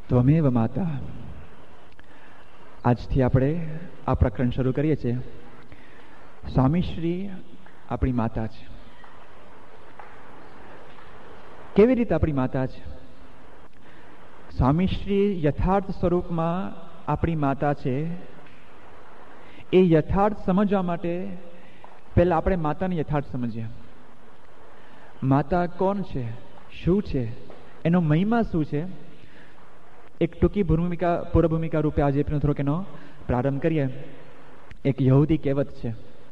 ત્વમેવ માતા. આજથી આપણે આ પ્રકરણ શરૂ કરીએ છીએ. સ્વામીશ્રી આપણી માતા છે. કેવી રીતે આપણી માતા છે? સ્વામીશ્રી યથાર્થ સ્વરૂપમાં આપણી માતા છે. એ યથાર્થ સમજવા માટે પહેલા આપણે માતાને યથાર્થ સમજીએ. માતા કોણ છે, શું છે, એનો મહિમા શું છે? એક ટૂંકી પૂર્વભૂમિકા રૂપે આજે થોડોક એનો પ્રારંભ કરીએ. એક યહૂદી કહેવત છે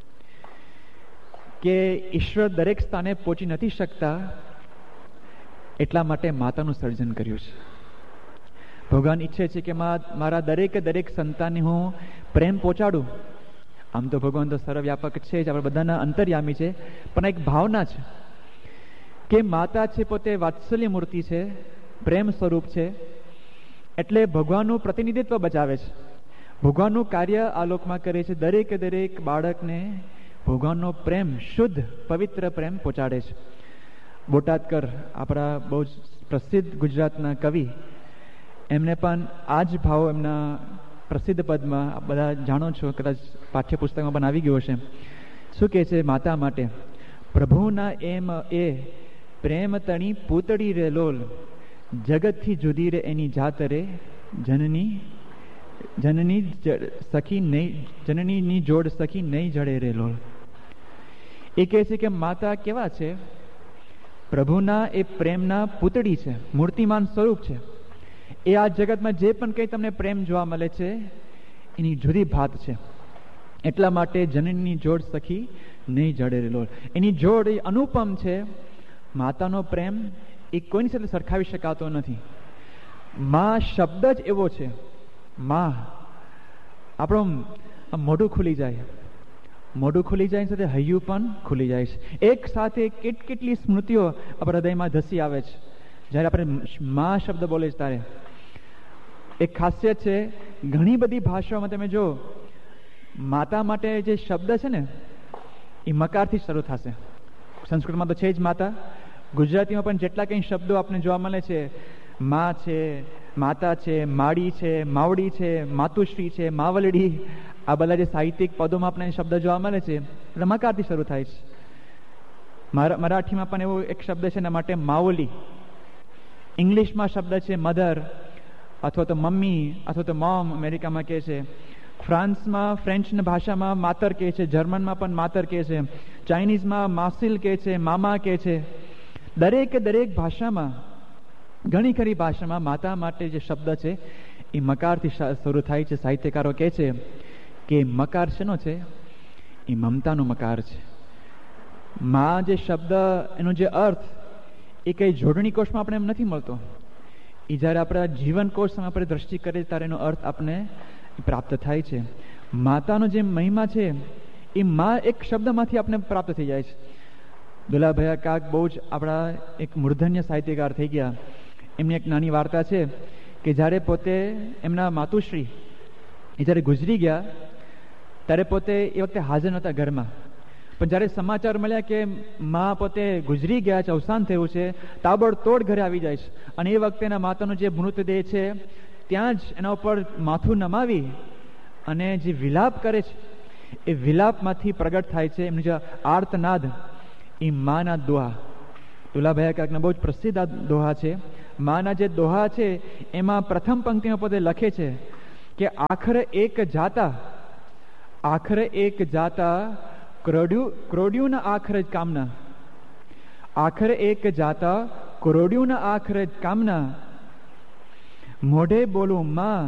કે ઈશ્વર દરેક સ્થાને પહોંચી નથી શકતા, એટલા માટે માતાનું સર્જન કર્યું છે. ભગવાન ઈચ્છે છે કે મારા દરેક સંતાનને હું પ્રેમ પહોંચાડું. આમ તો ભગવાન તો સર્વવ્યાપક છે જ, આપણે બધાના અંતર્યામી છે, પણ એક ભાવના છે કે માતા છે પોતે વાત્સલ્ય મૂર્તિ છે, પ્રેમ સ્વરૂપ છે, એટલે ભગવાનનું પ્રતિનિધિત્વ બજાવે છે. ભગવાનનું કાર્ય આ લોકમાં કરે છે. દરેક બાળકને ભગવાનનો પ્રેમ, શુદ્ધ પવિત્ર પ્રેમ પહોંચાડે છે. બોટાદકર આપણા બહુ જ પ્રસિદ્ધ ગુજરાતના કવિ, એમને પણ આ જ ભાવ એમના પ્રસિદ્ધ પદમાં બધા જાણો છો, કદાચ પાઠ્યપુસ્તકમાં પણ આવી ગયો છે. શું કહે છે માતા માટે? પ્રભુના એમ એ પ્રેમ તણી પૂતળી રે લોલ, જગતથી જુદી રે એની જાત રે, જનનીની જોડ સખી નહીં જડે રે લોલ. એ કહે છે કે માતા કેવા છે? પ્રભુના એ પ્રેમના પૂતળી છે, મૂર્તિમાન સ્વરૂપ છે. એ આ જગતમાં જે પણ કંઈ તમને પ્રેમ જોવા મળે છે એની જુદી ભાત છે. એટલા માટે જનનીની જોડ સખી નહીં જડે રે લોલ. એની જોડ એ અનુપમ છે. માતાનો પ્રેમ એ કોઈની સાથે સરખાવી શકાતો નથી. માં શબ્દ જ એવો છે. માં આપણું મોઢું ખુલી જાય, મોઢું ખુલી જાય સાથે હૈયું પણ ખુલી જાય છે. એક સાથે કેટલી સ્મૃતિઓ આપણા હૃદયમાં ધસી આવે છે જ્યારે આપણે માં શબ્દ બોલે છે ત્યારે. એક ખાસિયત છે, ઘણી બધી ભાષાઓમાં તમે જો માતા માટે જે શબ્દ છે ને એ મકારથી શરૂ થશે. સંસ્કૃતમાં તો છે જ માતા, ગુજરાતીમાં પણ જેટલા કંઈ શબ્દો આપણે જોવા મળે છે, માં છે, માતા છે, માડી છે, માવડી છે, માતુશ્રી છે, માવલડી, આ બધા જે સાહિત્યિક પદોમાં આપણે શબ્દ જોવા મળે છે એટલે મકારથી શરૂ થાય છે. મરાઠીમાં પણ એવો એક શબ્દ છે એના માટે માવલી. ઇંગ્લિશમાં શબ્દ છે મધર અથવા તો મમ્મી અથવા તો મોમ, અમેરિકામાં કહે છે. ફ્રાન્સમાં, ફ્રેન્ચ ભાષામાં માતર કહે છે, જર્મનમાં પણ માતર કહે છે, ચાઇનીઝમાં માસિલ કહે છે, મામા કહે છે. દરેક ભાષામાં, ઘણી ખરી ભાષામાં માતા માટે જે શબ્દ છે એ મકારથી શરૂ થાય છે. સાહિત્યકારો કહે છે કે મકાર શેનો છે? એ મમતાનો મકાર છે. માં જે શબ્દ, એનો જે અર્થ એ કઈ જોડણી કોષમાં આપણે એમ નથી મળતો. એ જ્યારે આપણા જીવન કોષમાં આપણે દ્રષ્ટિ કરીએ ત્યારે એનો અર્થ આપણે પ્રાપ્ત થાય છે. માતાનો જે મહિમા છે એ માં એક શબ્દમાંથી આપણે પ્રાપ્ત થઈ જાય છે. દુલાભાઈ કાક બહુ જ આપણા એક મૂર્ધન્ય સાહિત્યકાર થઈ ગયા. એમની એક નાની વાર્તા છે કે જ્યારે પોતે એમના માતુશ્રી એ જ્યારે ગુજરી ગયા ત્યારે પોતે એ વખતે હાજર નહોતા ઘરમાં, પણ જ્યારે સમાચાર મળ્યા કે માં પોતે ગુજરી ગયા છે, અવસાન થયું છે, તાબડતોડ ઘરે આવી જાય છે. અને એ વખતે એના માતાનો જે મૃતદેહ છે ત્યાં જ એના ઉપર માથું નમાવી અને જે વિલાપ કરે છે એ વિલાપમાંથી પ્રગટ થાય છે એમનું જે આર્તનાદ, એ માના દોહા. દુલાભાઈ કાકના બહુ જ પ્રસિદ્ધ આ દોહા છે. માના જે દોહા છે એમાં પ્રથમ પંક્તિમાં પોતે લખે છે કે આખરે એક જાતા ક્રોડ્યુના આખરે જ કામના, આખરે એક જાતા ક્રોડ્યુના આખરે જ કામના, મોઢે બોલું માં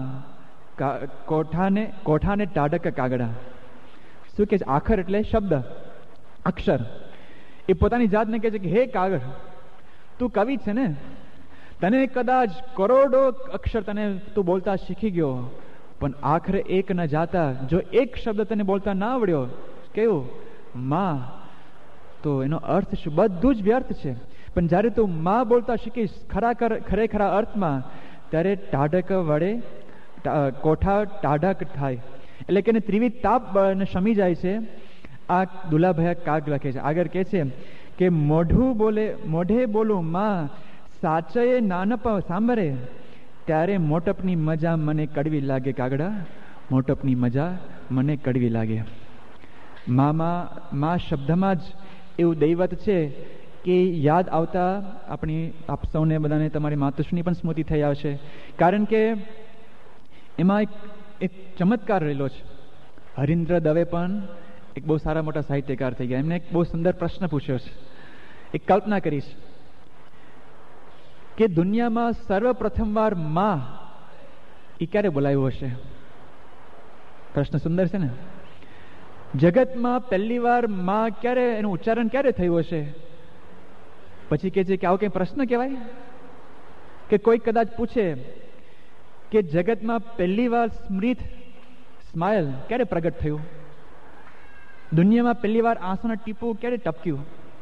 કોઠાને ટાઢક કાગડા. શું કે છે? આખર એટલે શબ્દ, અક્ષર. એ પોતાની જાતને કહે છે કે હે કાગળ, તું કવિ છે ને, તને કદાચ કરોડો અક્ષર તું બોલતા શીખી ગયો, પણ આખરે એક ન જાતા, જો એક શબ્દ તને બોલતા ના આવડ્યો, કેવું? માં, તો એનો અર્થ શું? બધું જ વ્યર્થ છે. પણ જ્યારે તું માં બોલતા શીખીશ ખરેખરા અર્થમાં, ત્યારે ટાઢક વડે કોઠા ટાઢક થાય. એટલે કે ત્રિવિધ તાપ શમી જાય છે. આ દુલાભાઈ કાગ લખે છે. આગળ કહે છે કે મોઢે બોલું માં સાચયે નાનપ સાંભળે, ત્યારે મોટપની મજા મને કડવી લાગે કાગડા, મોટપની મજા મને કડવી લાગે. મા શબ્દમાં જ એવું દૈવત છે કે યાદ આવતા આપ સૌને બધાને તમારી માતુશ્રીની પણ સ્મૃતિ થઈ આવશે. કારણ કે એમાં એક ચમત્કાર રહેલો છે. હરીન્દ્ર દવે પણ એક બહુ સારા મોટા સાહિત્યકાર થઈ ગયા. એમને એક બહુ સુંદર પ્રશ્ન પૂછ્યો છે. એક કલ્પના કરીશ કે દુનિયામાં સર્વપ્રથમવાર માં એ ક્યારે બોલાવ્યું હશે? પ્રશ્ન સુંદર છે ને. જગતમાં પહેલી વાર માં ક્યારે, એનું ઉચ્ચારણ ક્યારે થયું હશે? પછી કે છે કે આવો કઈ પ્રશ્ન કહેવાય? કે કોઈ કદાચ પૂછે કે જગતમાં પહેલી વાર સ્માઇલ ક્યારે પ્રગટ થયું? દુનિયામાં પહેલી વાર આંસુના ટીપું ક્યારે ટપક્યું?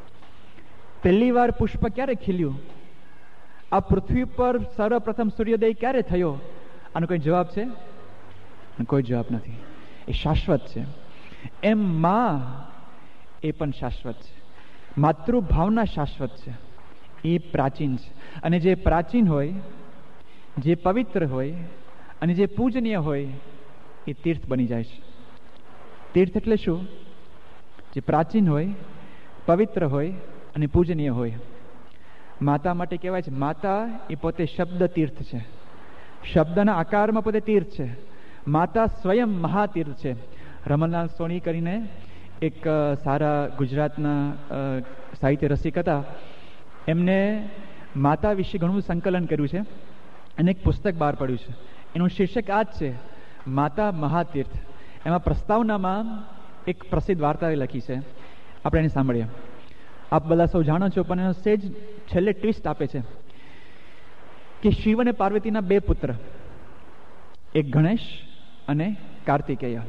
પહેલી વાર પુષ્પ ક્યારે ખીલ્યું? આ પૃથ્વી પર સર્વપ્રથમ સૂર્યોદય ક્યારે થયો? આનો કોઈ જવાબ છે? કોઈ જવાબ નથી. એ શાશ્વત છે. એમ માં એ પણ શાશ્વત છે. માતૃભાવના શાશ્વત છે. એ પ્રાચીન છે. અને જે પ્રાચીન હોય, જે પવિત્ર હોય અને જે પૂજનીય હોય એ તીર્થ બની જાય છે. તીર્થ એટલે શું? જે પ્રાચીન હોય, પવિત્ર હોય અને પૂજનીય હોય. માતા માટે કહેવાય છે, માતા એ પોતે શબ્દ તીર્થ છે. શબ્દના આકારમાં પોતે તીર્થ છે. માતા સ્વયં મહાતીર્થ છે. રમણલાલ સોની કરીને એક સારા ગુજરાતના સાહિત્ય રસિક હતા. એમને માતા વિશે ઘણું સંકલન કર્યું છે અને એક પુસ્તક બહાર પડ્યું છે. એનું શીર્ષક આ જ છે, માતા મહાતીર્થ. એમાં પ્રસ્તાવનામાં એક પ્રસિદ્ધ વાર્તા લખી છે, આપણે એને સાંભળીએ. આપ બધા સૌ જાણો છો, પણ એનો સેજ છેલ્લે ટ્વિસ્ટ આપે છે કે શિવ અને પાર્વતીના બે પુત્ર, એક ગણેશ અને કાર્તિકેય.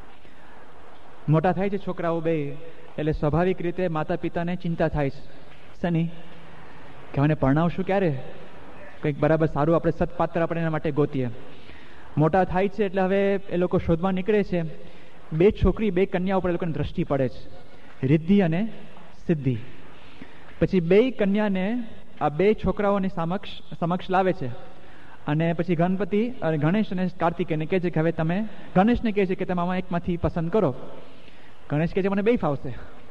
મોટા થાય છે છોકરાઓ બે, એટલે સ્વાભાવિક રીતે માતા પિતાને ચિંતા થાય છે. શની કે મને પરણાવશું ક્યારે? કંઈક બરાબર સારું આપણે સત્પાત્ર આપણે એના માટે ગોતીએ. મોટા થાય છે એટલે હવે એ લોકો શોધવા નીકળે છે. બે છોકરી, બે કન્યા ઉપર એ લોકોની દ્રષ્ટિ પડે છે, રિદ્ધિ અને સિદ્ધિ. પછી બે કન્યાને આ બે છોકરાઓની સમક્ષ લાવે છે અને પછી ગણપતિ અને ગણેશ અને કાર્તિકેયને કહે છે કે હવે તમે, ગણેશને કહે છે કે તમે આમાં એકમાંથી પસંદ કરો. ગણેશ કહે છે મને બે ફાવશે.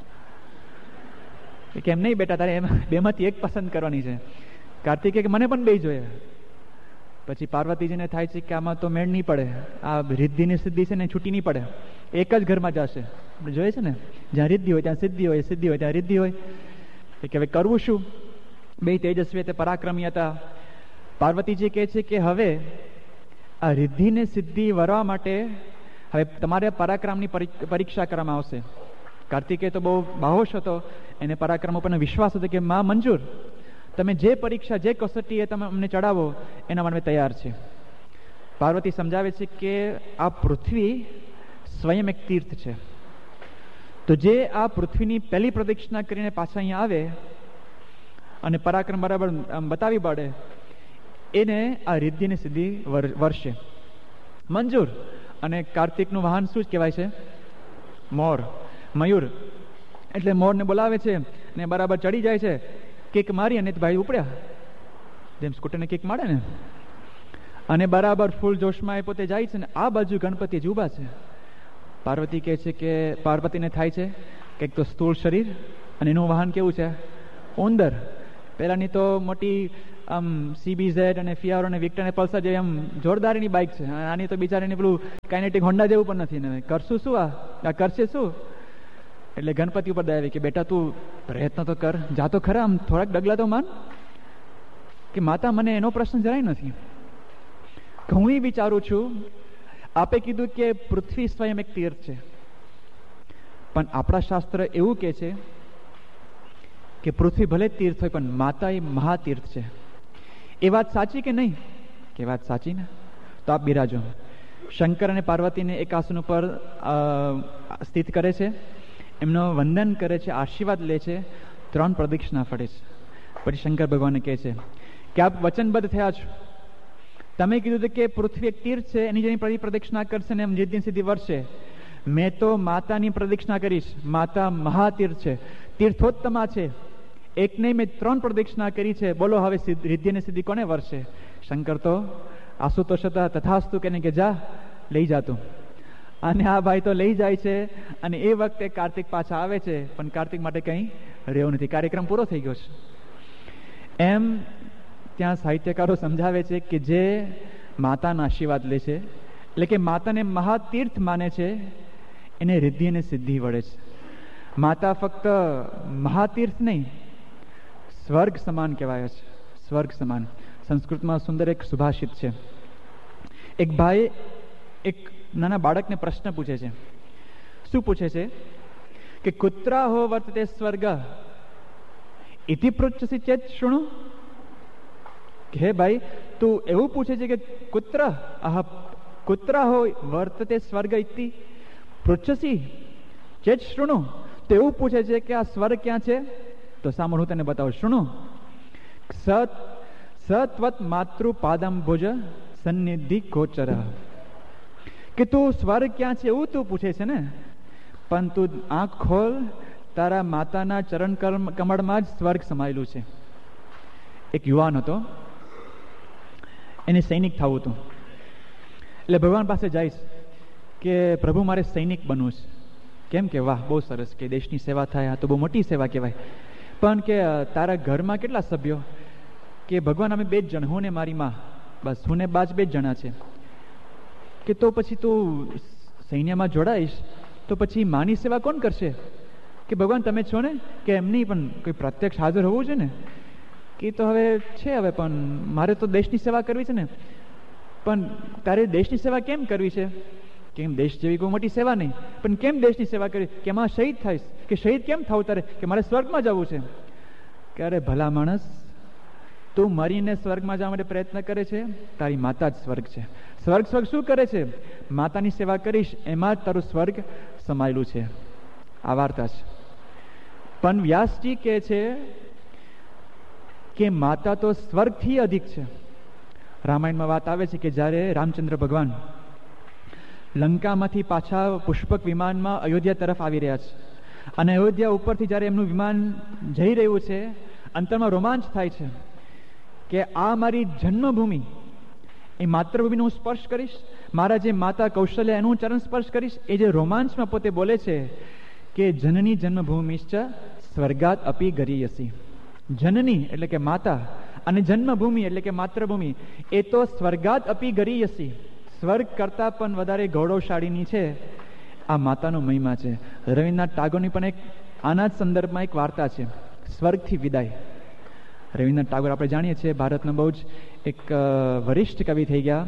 કેમ નહીં બેટા, તારે બેમાંથી એક પસંદ કરવાની છે. કાર્તિકેય કે મને પણ બે જોઈએ. પછી પાર્વતીજીને થાય છે કે આમાં તો મેળ નહીં પડે, આ રિદ્ધિની સિદ્ધિ છે ને છૂટી નહીં પડે, એક જ ઘરમાં જશે. આપણે જોઈએ છે ને, જ્યાં રિદ્ધિ હોય ત્યાં સિદ્ધિ હોય, સિદ્ધિ હોય ત્યાં રિદ્ધિ હોય. કે હવે કરવું શું? બે તેજસ્વી તે પરાક્રમી હતા. પાર્વતીજી કહે છે કે હવે આ રિદ્ધિને સિદ્ધિ વરવા માટે હવે તમારે પરાક્રમની પરીક્ષા કરવામાં આવશે. કાર્તિકેય તો બહુ બાહોશ હતો, એને પરાક્રમ ઉપર વિશ્વાસ હતો કે માં મંજૂર, તમે જે પરીક્ષા, જે કસોટી એ તમે અમને ચડાવો એના માટે તૈયાર છે. પાર્વતી સમજાવે છે કે આ પૃથ્વી સ્વયં એક તીર્થ છે. તો જે આ પૃથ્વીની પહેલી પ્રદક્ષિણા કરીને પાછા અહીંયા આવે અને પરાક્રમ બરાબર બતાવી પાડે, એને આ રિદ્ધિની સિદ્ધિ વર્ષે મંજૂર. અને કાર્તિકનું વાહન શું કહેવાય છે? મોર, મયુર. એટલે મોરને બોલાવે છે ને બરાબર ચડી જાય છે, કિક મારી અને ભાઈ ઉપડ્યા, જેમ સ્કૂટરને કિક મારે ને. અને બરાબર ફૂલ જોશમાં એ પોતે જાય છે ને આ બાજુ ગણપતિ જ ઊભા છે. પાર્વતી કહે છે કે પાર્વતીને થાય છે કે એક તો સ્થૂળ શરીર અને એનું વાહન કેવું છે? ઉંદર. પહેલાની તો મોટી આમ CBZ અને ફિયારો અને વિક્ટર અને પલ્સર જેવી આમ જોરદારીની બાઇક છે. આની તો બિચારીની પેલું કાઇનેટિક હોન્ડા જેવું પણ નથી ને. કરશું શું? આ કરશે શું? એટલે ગણપતિ ઉપર દયા આવી કે બેટા તું પ્રયત્ન તો કર, જા તો ખરા, આમ થોડાક ડગલા તો માન. કે માતા મને એનો પ્રશ્ન જરાય નથી. હું એ વિચારું છું, આપે કીધું કે પૃથ્વી સ્વયં એક તીર્થ છે, પણ આપણા શાસ્ત્ર એવું કહે છે કે પૃથ્વી ભલે તીર્થ હોય પણ માતા એ મહાતીર્થ છે. એ વાત સાચી કે નહીં? કે વાત સાચી ને? તો આપ બિરાજો. શંકર અને પાર્વતીને એક આસન ઉપર સ્થિત કરે છે, એમનો વંદન કરે છે, આશીર્વાદ લે છે, 3 પ્રદક્ષિણા ફરે છે. પછી શંકર ભગવાનને કહે છે કે આપ વચનબદ્ધ થયા છો, તમે કીધું કે પૃથ્વી એક તીર્થ છે, એની જેની પ્રદક્ષિણા કરશે ને એમ રિદ્ધિ સિદ્ધિ વર્ષે. મેં તો માતાની પ્રદક્ષિણા કરીશ. માતા મહાતીર્થ છે, તીર્થોત્તમા છે. એક નહીં, મેં 3 પ્રદક્ષિણા કરી છે. બોલો હવે રિદ્ધિ અને સિદ્ધિ કોને વર્ષે? શંકર તો આશુતોષ હતા, તથાસ્તુ કે જા લઈ જાતું. અને આ ભાઈ તો લઈ જાય છે. અને એ વખતે કાર્તિક પાછા આવે છે, પણ કાર્તિક માટે કંઈ રહ્યો નથી, કાર્યક્રમ પૂરો થઈ ગયો છે. એમ ત્યાં સાહિત્યકારો સમજાવે છે કે જે માતાના આશીર્વાદ લે છે, એટલે કે માતાને મહાતીર્થ માને છે, એને રિદ્ધિ અને સિદ્ધિ વળે છે. માતા ફક્ત મહાતીર્થ નહીં, સ્વર્ગ સમાન કહેવાય છે. સ્વર્ગ સમાન. સંસ્કૃતમાં સુંદર એક સુભાષિત છે. એક ભાઈ એક નાના બાળકને પ્રશ્ન પૂછે છે. શું પૂછે છે કે કુત્રા હો વર્તતે સ્વર્ગ ઇતિ પૃચ્છસી ચેત શૃણુ. હે ભાઈ, તું એવું પૂછે છે કે કુત્ર હો વર્તતે સ્વર્ગ ઇતિ પૃચ્છસી ચેત શૃણુ. તો એવું પૂછે છે કે આ સ્વર્ગ ક્યાં છે? તો સાંભળ, હું તને બતાવું. શૃણુ. સત્વત માતૃ પાદમ ભુજ સન્નિધિ ગોચર. કે તું સ્વર્ગ ક્યાં છે એવું તું પૂછે છે ને, પણ તું આંખ ખોલ, તારા માતાના ચરણ કમળમાં જ સ્વર્ગ સમાયેલું છે. એક યુવાન હતો, એને સૈનિક થવું હતું. એટલે ભગવાન પાસે જઈશ કે પ્રભુ મારે સૈનિક બનવું છે. કેમ કે વાહ, બહુ સરસ, કે દેશની સેવા થાય, આ તો બહુ મોટી સેવા કહેવાય. પણ કે તારા ઘરમાં કેટલા સભ્યો? કે ભગવાન અમે 2 જ જણ, હું ને મારી માં, બસ હું ને બાજ 2 જ જણા છે. કે તો પછી તું સૈન્યમાં જોડાઈશ તો પછી માની સેવા કોણ કરશે? કે ભગવાન તમે છો ને. કે એમ નહીં, પણ કોઈ પ્રત્યક્ષ હાજર હોવું છે ને. કે તો હવે છે, હવે પણ મારે તો દેશની સેવા કરવી છે ને. પણ તારે દેશની સેવા કેમ કરવી છે? કેમ દેશ જેવી કોઈ મોટી સેવા નહીં, પણ કેમ દેશની સેવા કરવી? કે એમાં શહીદ થઈશ. કે શહીદ કેમ થવું તારે? કે મારે સ્વર્ગમાં જવું છે. કે અરે ભલા માણસ, તું મરીને સ્વર્ગમાં જવા માટે પ્રયત્ન કરે છે, તારી માતા જ સ્વર્ગ છે. સ્વર્ગ શું કરે છે? માતાની સેવા કરીશ, એમાં જ તારું સ્વર્ગ સમાયેલું છે. આ વાર્તા છે. પણ વ્યાસજી કહે છે કે માતા તો સ્વર્ગથી અધિક છે. રામાયણમાં વાત આવે છે કે જ્યારે રામચંદ્ર ભગવાન લંકામાંથી પાછા પુષ્પક વિમાનમાં અયોધ્યા તરફ આવી રહ્યા છે, અને અયોધ્યા ઉપરથી જ્યારે એમનું વિમાન જઈ રહ્યું છે, અંતરમાં રોમાંચ થાય છે કે આ મારી જન્મભૂમિ, એ માતૃભૂમિનો હું સ્પર્શ કરીશ, મારા જે માતા કૌશલ્યા એનું ચરણ સ્પર્શ કરીશ. એ જે રોમાંચમાં પોતે બોલે છે કે જનની જન્મભૂમિશ્ચ સ્વર્ગાત અપી ગરીયસી. જનની એટલે કે માતા, અને જન્મભૂમિ એટલે કે માતૃભૂમિ, એ તો સ્વર્ગાત અપી ગરીયસી, સ્વર્ગ કરતાં પણ વધારે ગૌરવશાળીની છે. આ માતાનો મહિમા છે. રવિન્દ્રનાથ ટાગોરની પણ એક આના જ સંદર્ભમાં એક વાર્તા છે, સ્વર્ગથી વિદાય. રવિન્દ્રનાથ ટાગોર આપણે જાણીએ છીએ ભારતનો બહુ જ એક વરિષ્ઠ કવિ થઈ ગયા.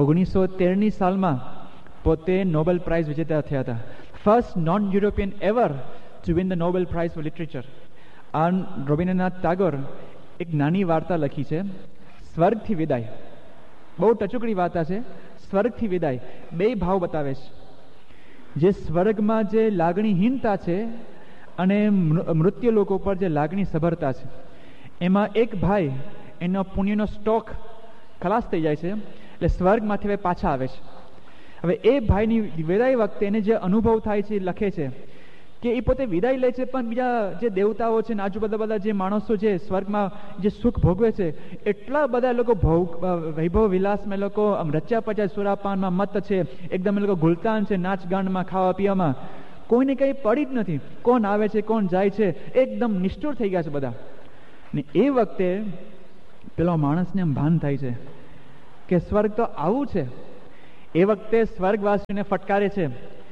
1913ની સાલમાં પોતે નોબેલ પ્રાઇઝ વિજેતા થયા હતા. First non European ever to win the Nobel price four literature. આ રવિન્દ્રનાથ ટાગોર એક નાની વાર્તા લખી છે, સ્વર્ગથી વિદાય. બહુ ટચુકડી વાર્તા છે. સ્વર્ગથી વિદાય 2 ભાવ બતાવે છે. જે સ્વર્ગમાં જે લાગણીહીનતા છે અને મૃત્યુ લોકો પર જે લાગણી સભરતા છે, એમાં એક ભાઈ એનો પુણ્યનો સ્ટોક ખલાસ થઈ જાય છે, એટલે સ્વર્ગમાંથી હવે પાછા આવે છે. હવે એ ભાઈની વિદાય વખતે એને જે અનુભવ થાય છે એ લખે છે કે એ પોતે વિદાય લે છે, પણ બીજા જે દેવતાઓ છે ને આજુબાજુ જે માણસો છે સ્વર્ગમાં જે સુખ ભોગવે છે, એટલા બધા લોકો વૈભવ વિલાસમાં એ લોકો રચ્યા પચ્યા સુરાપાનમાં મત છે, એકદમ એ લોકો ગુલતાન છે, નાચ ગાંડમાં, ખાવા પીવામાં, કોઈને કંઈ પડી જ નથી. કોણ આવે છે કોણ જાય છે, એકદમ નિષ્ઠુર થઈ ગયા છે બધા. ને એ વખતે પેલો માણસને એમ ભાન થાય છે કે સ્વર્ગ તો આવું છે. એ વખતે સ્વર્ગવાસીઓને ફટકારે છે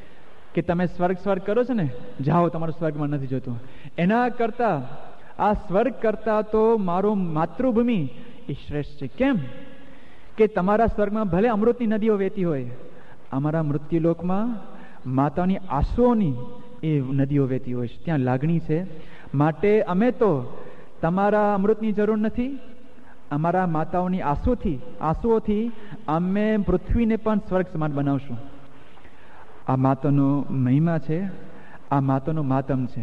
કે તમે સ્વર્ગ કરો છો ને, જાઓ, તમારું સ્વર્ગમાં નથી જોતું. એના કરતા આ સ્વર્ગ કરતા તો મારું માતૃભૂમિ એ શ્રેષ્ઠ છે. કેમ કે તમારા સ્વર્ગમાં ભલે અમૃતની નદીઓ વહેતી હોય, અમારા મૃત્યુલોકમાં માતાની આંસુઓની એ નદીઓ વહેતી હોય છે, ત્યાં લાગણી છે. માટે અમે તો તમારા અમૃતની જરૂર નથી, અમારા માતાઓની આંસુઓથી અમે પૃથ્વીને પણ સ્વર્ગ સમાન બનાવશું. આ માતાનો મહિમા છે, આ માતાનો માતમ છે.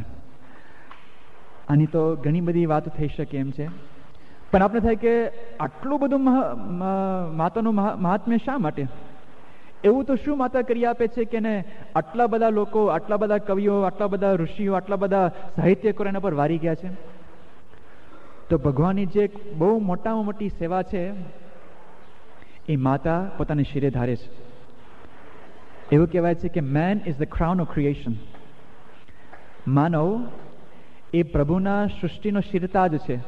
આની તો ઘણી બધી વાતો થઈ શકે એમ છે, પણ આપણે થાય કે આટલું બધું માતાનું મહાત્મ્ય શા માટે? એવું તો શું માતા કરી આપે છે કે ને આટલા બધા લોકો, આટલા બધા કવિઓ, આટલા બધા ઋષિઓ, આટલા બધા સાહિત્યકારો એના પર વારી ગયા છે? તો ભગવાનની જે બહુ મોટામાં મોટી સેવા છે એ માતા પોતાને શિરે ધારે છે. એવું કહેવાય છે કે main is the crown of creation. માનવ એ પ્રભુના સૃષ્ટિનો શિરતાજ છે.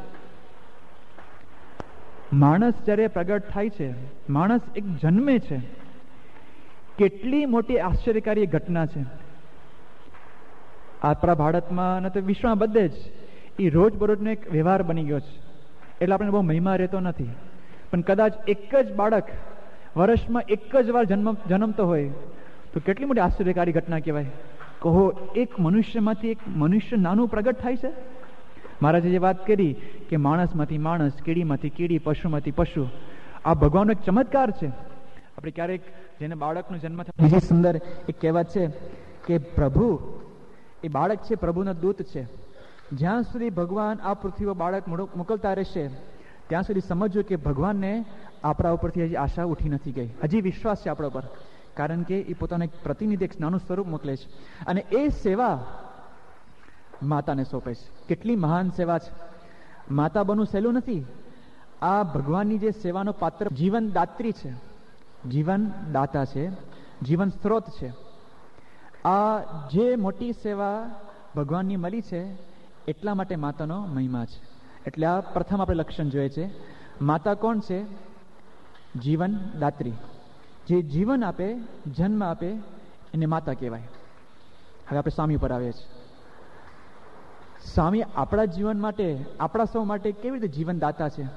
માણસ જ્યારે પ્રગટ થાય છે, માણસ એક જન્મે છે, કેટલી મોટી આશ્ચર્યકારી ઘટના છે. આપણા ભારતમાં અને તો વિશ્વમાં બધે જ એ રોજબરોજનો એક વ્યવહાર બની ગયો છે. એટલે આપણે બહુ મહિમા રહેતો નથી. પણ કદાચ એક જ બાળક વર્ષમાં એક જ વાર જન્મતો હોય તો કેટલી મોટી આશ્ચર્યકારી ઘટના કહેવાય. કહો, એક મનુષ્યમાંથી એક મનુષ્ય નાનું પ્રગટ થાય છે. મહારાજે જે વાત કરી કે માણસમાંથી માણસ, કીડીમાંથી કીડી, પશુમાંથી પશુ, આ ભગવાનનો એક ચમત્કાર છે. આપણે ક્યારેક જેને બાળકનો જન્મ થાય, બીજી સુંદર એક કહેવત છે કે પ્રભુ એ બાળક છે, પ્રભુનો દૂત છે. જ્યાં સુધી ભગવાન આ પૃથ્વી બાળક મોકલતા રહેશે ત્યાં સુધી સમજજો કે ભગવાનને આપણા ઉપરથી હજી આશા ઉઠી નથી ગઈ, હજી વિશ્વાસ છે આપણા ઉપર. કારણ કે એ પોતાનું એક પ્રતિનિધિ, એક નાનું સ્વરૂપ મોકલે છે અને એ સેવા માતાને સોંપે છે. કેટલી મહાન સેવા છે. માતા બનવું સહેલું નથી. આ ભગવાનની જે સેવાનો પાત્ર, જીવન દાત્રી છે, જીવન દાતા છે, જીવન સ્ત્રોત છે. આ જે મોટી સેવા ભગવાનની મળી છે એટલા માટે માતાનો મહિમા છે. એટલે આ પ્રથમ આપણે લક્ષણ જોઈએ છે. માતા કોણ છે? જીવન દાત્રી. જે જીવન આપે, જન્મ આપે, એને માતા કહેવાય. હવે આપણે સ્વામી પર આવીએ છીએ. સ્વામી આપણા જીવન માટે, આપણા સૌ માટે કેવી રીતે જીવન દાતા છે?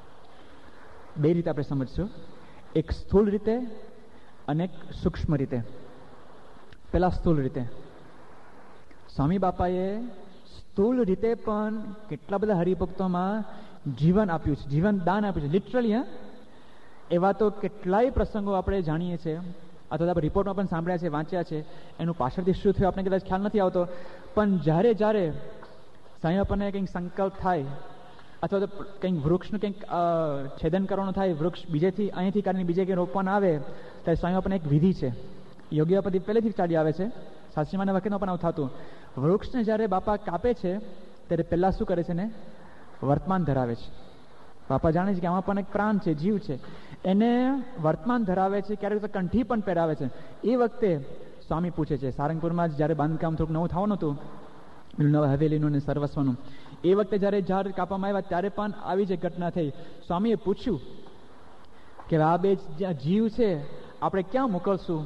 બે રીતે આપણે સમજશું. એક સ્થૂળ રીતે અને એક સૂક્ષ્મ રીતે. પેલા સ્થૂળ રીતે. સ્વામી બાપાએ સ્થૂળ રીતે પણ કેટલા બધા હરિભક્તોમાં જીવન આપ્યું છે, જીવન દાન આપ્યું છે. લિટરલી એવા તો કેટલાય પ્રસંગો આપણે જાણીએ છીએ, અથવા આપણે રિપોર્ટમાં પણ સાંભળ્યા છે, વાંચ્યા છે. એનું પાછળથી શું થયું આપણે કદાચ ખ્યાલ નથી આવતો. પણ જ્યારે જ્યારે સ્વામી બાપાને કંઈક સંકલ્પ થાય અથવા તો કંઈક વૃક્ષનું કંઈક છેદન કરવાનું થાય, વૃક્ષ બીજેથી અહીંથી કાઢીને બીજે કંઈ રોપવાના આવે, ત્યારે સ્વામી બાપાને એક વિધિ છે, યોગ્ય પદ્ધતિ પહેલેથી ચાલી આવે છે. સાસરીમાના વખતમાં પણ આવું થતું. વૃક્ષને જ્યારે બાપા કાપે છે ત્યારે પહેલાં શું કરે છે ને? વર્તમાન ધરાવે છે. બાપા જાણે છે કે આમાં પણ એક પ્રાણ છે, જીવ છે, એને વર્તમાન ધરાવે છે. ક્યારેક તો કંઠી પણ પહેરાવે છે. એ વખતે સ્વામી પૂછે છે, સારંગપુરમાં જ્યારે બાંધકામ થોડુંક નવું થવાનું હતું, નવા હવેલીનું ને સર્વસ્વનું, એ વખતે જ્યારે ઝાડ કાપવામાં આવ્યા ત્યારે પણ આવી જ ઘટના થઈ. સ્વામીએ પૂછ્યું કે આ બે જીવ છે આપણે ક્યાં મોકલશું?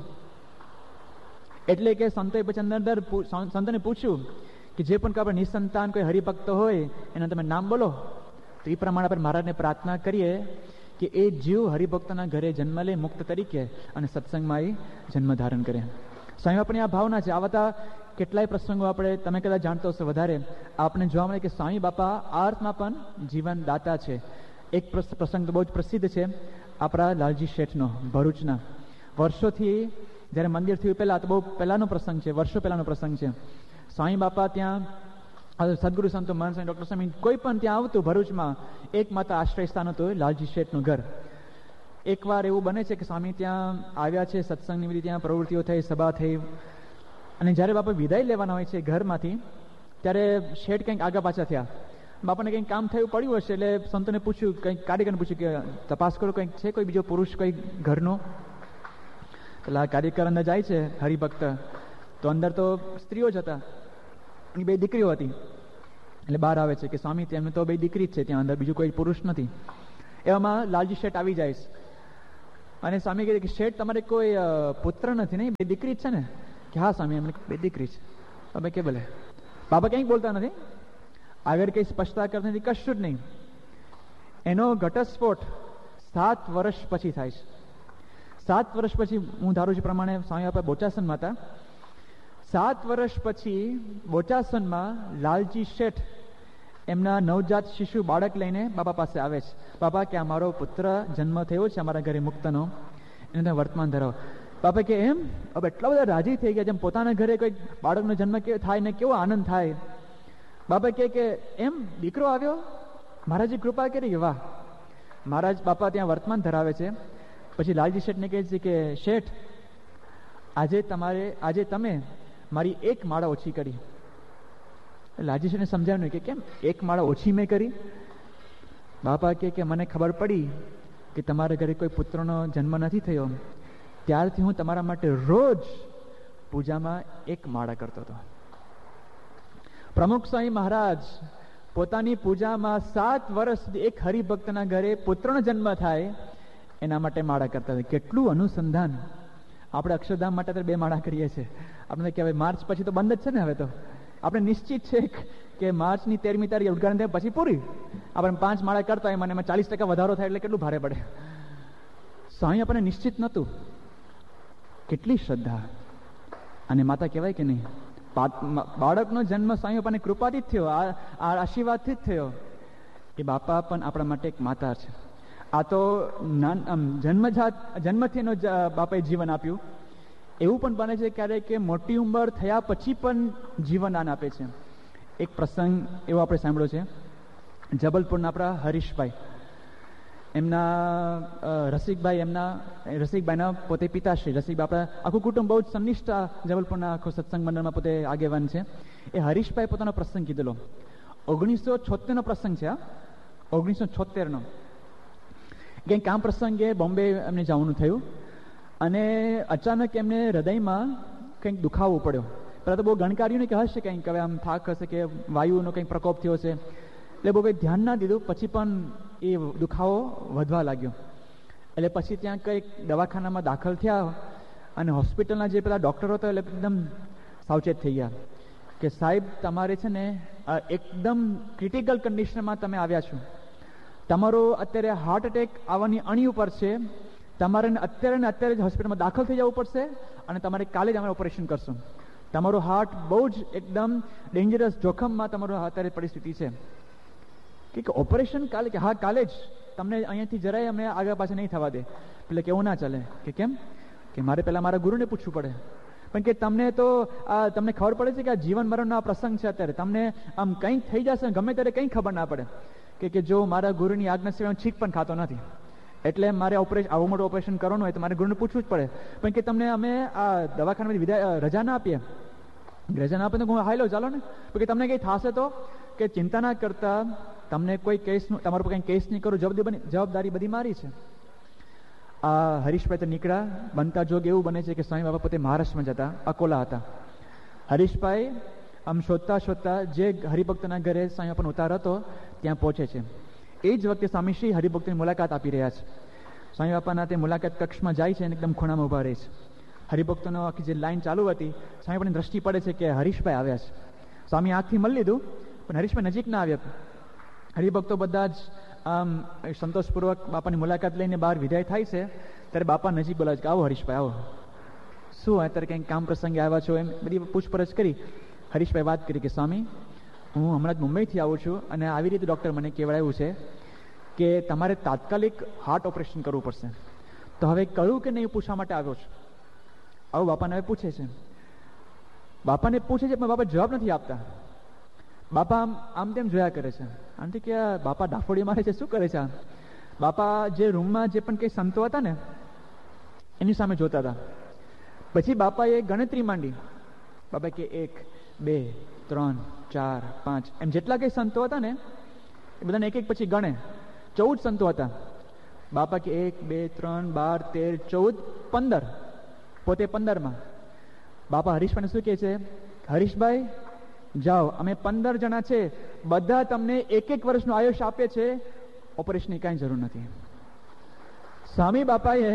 એટલે કે સંતોએ પછી અંદર સંતોને પૂછ્યું કે જે પણ આપણે નિસંતાન કોઈ હરિભક્ત હોય એના તમે નામ બોલો. તો એ પ્રમાણે આપણે મહારાજને પ્રાર્થના કરીએ કે એ જીવ હરિભક્તના ઘરે જન્મ લે મુક્ત તરીકે અને સત્સંગમાં એ જન્મ ધારણ કરે. સ્વામી આપણી આ ભાવના છે. આવા કેટલાય પ્રસંગો આપણે, તમે કદાચ જાણતો હશો વધારે, આપણે જોવા મળે કે સ્વામી બાપા આ અર્થમાં પણ જીવન દાતા છે. એક પ્રસંગ તો બહુ જ પ્રસિદ્ધ છે આપણા લાલજી શેઠનો, ભરૂચના. વર્ષોથી જ્યારે મંદિર થયું પહેલાં, તો બહુ પહેલાંનો પ્રસંગ છે, વર્ષો પહેલાંનો પ્રસંગ છે. સ્વામી બાપા ત્યાં સદગુરુ સંતો મહંત સ્વામી, ડૉક્ટર સ્વામી કોઈ પણ ત્યાં આવતું ભરૂચમાં, એક માત્ર આશ્રય સ્થાન હતું લાલજી શેઠનું ઘર. એકવાર એવું બને છે કે સ્વામી ત્યાં આવ્યા છે, સત્સંગની બધી ત્યાં પ્રવૃત્તિઓ થઈ, સભા થઈ, અને જ્યારે બાપા વિદાય લેવાના હોય છે ઘરમાંથી, ત્યારે શેઠ કંઈક આગા પાછા થયા. બાપાને કંઈક કામ થયું પડ્યું હશે એટલે સંતોને પૂછ્યું, કંઈક કારીગરને પૂછ્યું કે તપાસ કરો, કંઈક છે કોઈ બીજો પુરુષ કોઈ ઘરનો? એટલે આ કાર્યકર અંદર જાય છે હરિભક્ત, તો અંદર તો સ્ત્રીઓ જ હતા, એની બે દીકરીઓ હતી. એટલે બહાર આવે છે કે સ્વામી તેમને તો બે દીકરી જ છે ત્યાં અંદર, બીજું કોઈ પુરુષ નથી. એવામાં લાલજી શેઠ આવી જાય છે અને સ્વામી કહે કે શેઠ તમારે કોઈ પુત્ર નથી નહીં, બે દીકરી જ છે ને? કે હા સ્વામી, એમને બે દીકરી છે. તમે કે ભલે. બાબા કંઈક બોલતા નથી, આગળ કંઈ સ્પષ્ટતા કરતા નથી, કશું જ નહીં. એનો ઘટસ્ફોટ 7 વર્ષ પછી થાય છે. 7 વર્ષ પછી, હું ધારું છું પ્રમાણે સ્વામી બાપા બોચાસનમાં હતા. 7 વર્ષ પછી બોચાસનમાં લાલજી શેઠ એમના નવજાત શિશુ બાળક લઈને બાપા પાસે આવે છે. બાપા કે અમારો પુત્ર જન્મ થયો છે અમારા ઘરે મુક્તનો, એને તમે વર્તમાન ધરાવો. બાપા કે એમ? હવે એટલા બધા રાજી થઈ ગયા, જેમ પોતાના ઘરે કોઈ બાળકનો જન્મ થાય ને કેવો આનંદ થાય. બાપા કે એમ દીકરો આવ્યો, મહારાજે કૃપા કરી. વાહ. મહારાજ બાપા ત્યાં વર્તમાન ધરાવે છે. પછી લાલજી શેઠને કહે છે કે શેઠ, આજે તમે મારી એક માળા ઓછી કરી. લાલજી શેઠને સમજાવ્યું કે કેમ એક માળા ઓછી મેં કરી? બાપા કે મને ખબર પડી કે તમારા ઘરે કોઈ પુત્રનો જન્મ નથી થયો, ત્યારથી હું તમારા માટે રોજ પૂજામાં એક માળા કરતો હતો. પ્રમુખ સ્વામી મહારાજ પોતાની પૂજામાં 7 વર્ષ સુધી એક હરિભક્તના ઘરે પુત્રનો જન્મ થાય એના માટે માળા કરતા હતા. કેટલું અનુસંધાન! આપણે અક્ષરધામ માટે 2 માળા કરીએ છીએ. આપણે કહેવાય માર્ચ પછી તો બંધ જ છે ને. હવે તો આપણે નિશ્ચિત છે કે માર્ચની 13મી તારીખે ઉદ્ઘાટન થાય પછી પૂરી. આપણે 5 માળા કરતા હોય, મને એમાં 40% વધારો થાય એટલે કેટલું ભારે પડે. સ્વામી આપણને નિશ્ચિત નહોતું. કેટલી શ્રદ્ધા! અને માતા કહેવાય કે નહીં, બાળકનો જન્મ સ્વામી બાપાની કૃપાથી જ થયો, આ આશીર્વાદથી જ થયો. એ બાપા પણ આપણા માટે એક માતા છે. આ તો જન્મથી એનો બાપાએ જીવન આપ્યું. એવું પણ બને છે ક્યારેક કે મોટી ઉંમર થયા પછી પણ જીવન દાન આપે છે. એક પ્રસંગ એવો આપણે સાંભળ્યો છે, જબલપુરના આપણા હરીશભાઈ, એમના રસિકભાઈના પોતે પિતાશ્રી રસિકભાઈ, આપણા આખું કુટુંબ બહુ જ સંનિષ્ઠ જબલપુરના આખો સત્સંગ મંડળમાં પોતે આગેવાન છે. એ હરીશભાઈ પોતાનો પ્રસંગ કીધેલો. 1976નો પ્રસંગ છે. 1976નો કંઈક કામ પ્રસંગે બોમ્બે એમને જવાનું થયું અને અચાનક એમને હૃદયમાં કંઈક દુખાવો પડ્યો. પહેલાં તો બહુ ગણકાર્યું કે હશે કંઈક, હવે આમ થાક હશે કે વાયુનો કંઈક પ્રકોપ થયો છે, એટલે બહુ કંઈ ધ્યાન ના દીધું. પછી પણ એ દુખાવો વધવા લાગ્યો. એટલે પછી ત્યાં કંઈક દવાખાનામાં દાખલ થયા અને હોસ્પિટલના જે પેલા ડૉક્ટરો હતા એટલે એકદમ સાવચેત થઈ ગયા કે સાહેબ તમારે છે ને એકદમ ક્રિટિકલ કન્ડિશનમાં તમે આવ્યા છો, તમારો અત્યારે હાર્ટ એટેક આવવાની અણી ઉપર છે, તમારે અત્યારે ને અત્યારે જ હોસ્પિટલમાં દાખલ થઈ જવું પડશે અને તમારે કાલે જ અમે ઓપરેશન કરશું. તમારું હાર્ટ બહુ જ એકદમ ડેન્જરસ જોખમમાં તમારું અત્યારે પરિસ્થિતિ છે કે ઓપરેશન કાલે? કે હા કાલે જ, તમને અહીંયાથી જરાય અમને આગળ પાછળ નહીં થવા દે. એટલે કેવું ના ચાલે. કે કેમ? કે મારે પહેલાં મારા ગુરુને પૂછવું પડે. પણ કે તમને તો તમને ખબર પડે છે કે આ જીવન મરણનો આ પ્રસંગ છે, અત્યારે તમને આમ કંઈક થઈ જશે ગમે ત્યારે કંઈ ખબર ના પડે. કે જો મારા ગુરુની આજ્ઞા સિવાય હું છીક પણ ખાતો નથી, એટલે મારે આવું મોટું ઓપરેશન કરવાનું હોય તો મારે ગુરુને પૂછવું જ પડે. પણ કે તમને અમે આ દવાખાનામાં રજા ના આપીએ, રજા ના આપે તો હું હાઈ લો ચાલો ને. કે તમને કંઈ થશે તો કે ચિંતા ના કરતા, તમને કોઈ કેસનું તમારા પર કંઈ કેસ નહીં કરું, જવાબદારી બધી મારી છે. આ હરીશભાઈ તો નીકળ્યા. બનતા જોગ એવું બને છે કે સ્વામી બાબા પોતે મહારાષ્ટ્રમાં જતા, અકોલા હતા. હરીશભાઈ આમ શોધતા શોધતા જે હરિભક્તના ઘરે સ્વામી બાપાનો ઉતાર હતો ત્યાં પહોંચે છે. એ જ વખતે સ્વામીશ્રી હરિભક્તની મુલાકાત આપી રહ્યા છે. સ્વામી બાપાના તે મુલાકાત કક્ષમાં જાય છે અને એકદમ ખૂણામાં ઊભા રહે છે. હરિભક્તોનો આખી જે લાઈન ચાલુ હતી, સ્વામી બાપાની દ્રષ્ટિ પડે છે કે હરીશભાઈ આવ્યા છે. સ્વામી આંખથી મળી લીધું પણ હરીશભાઈ નજીક ના આવ્યા. હરિભક્તો બધા જ આમ સંતોષપૂર્વક બાપાની મુલાકાત લઈને બહાર વિદાય થાય છે. ત્યારે બાપા નજીક બોલાવે છે કે આવો હરીશભાઈ આવો, શું અત્યારે કંઈક કામ પ્રસંગે આવ્યા છો? એમ બધી પૂછપરછ કરી. હરીશભાઈ વાત કરી કે સ્વામી હું હમણાં જ મુંબઈથી આવું છું અને આવી રીતે ડૉક્ટર મને કહેવાયું છે કે તમારે તાત્કાલિક હાર્ટ ઓપરેશન કરવું પડશે. તો હવે કરું કે નહીં પૂછવા માટે આવ્યો છું. આવું બાપાને હવે પૂછે છે. બાપાને પૂછે છે પણ બાપા જવાબ નથી આપતા. બાપા આમ તેમ જોયા કરે છે. આમથી કે બાપા ડાફોડી મારે છે, શું કરે છે? બાપા જે રૂમમાં જે પણ કંઈ સંતો હતા ને એની સામે જોતા હતા. પછી બાપાએ ગણતરી માંડી. બાપા કે 1 2 3 4 5 એમ જેટલા કંઈ સંતો હતા ને એ બધાને એક એક પછી ગણે. 14 સંતો હતા. બાપા કે 1 2 3 12 13 14 15, પોતે 15માં. બાપા હરીશભાઈને શું કહે છે? હરીશભાઈ જાઓ, અમે 15 જણા છે, બધા તમને 1 વર્ષનું આયુષ્ય આપે છે, ઓપરેશનની કાંઈ જરૂર નથી. સ્વામી બાપાએ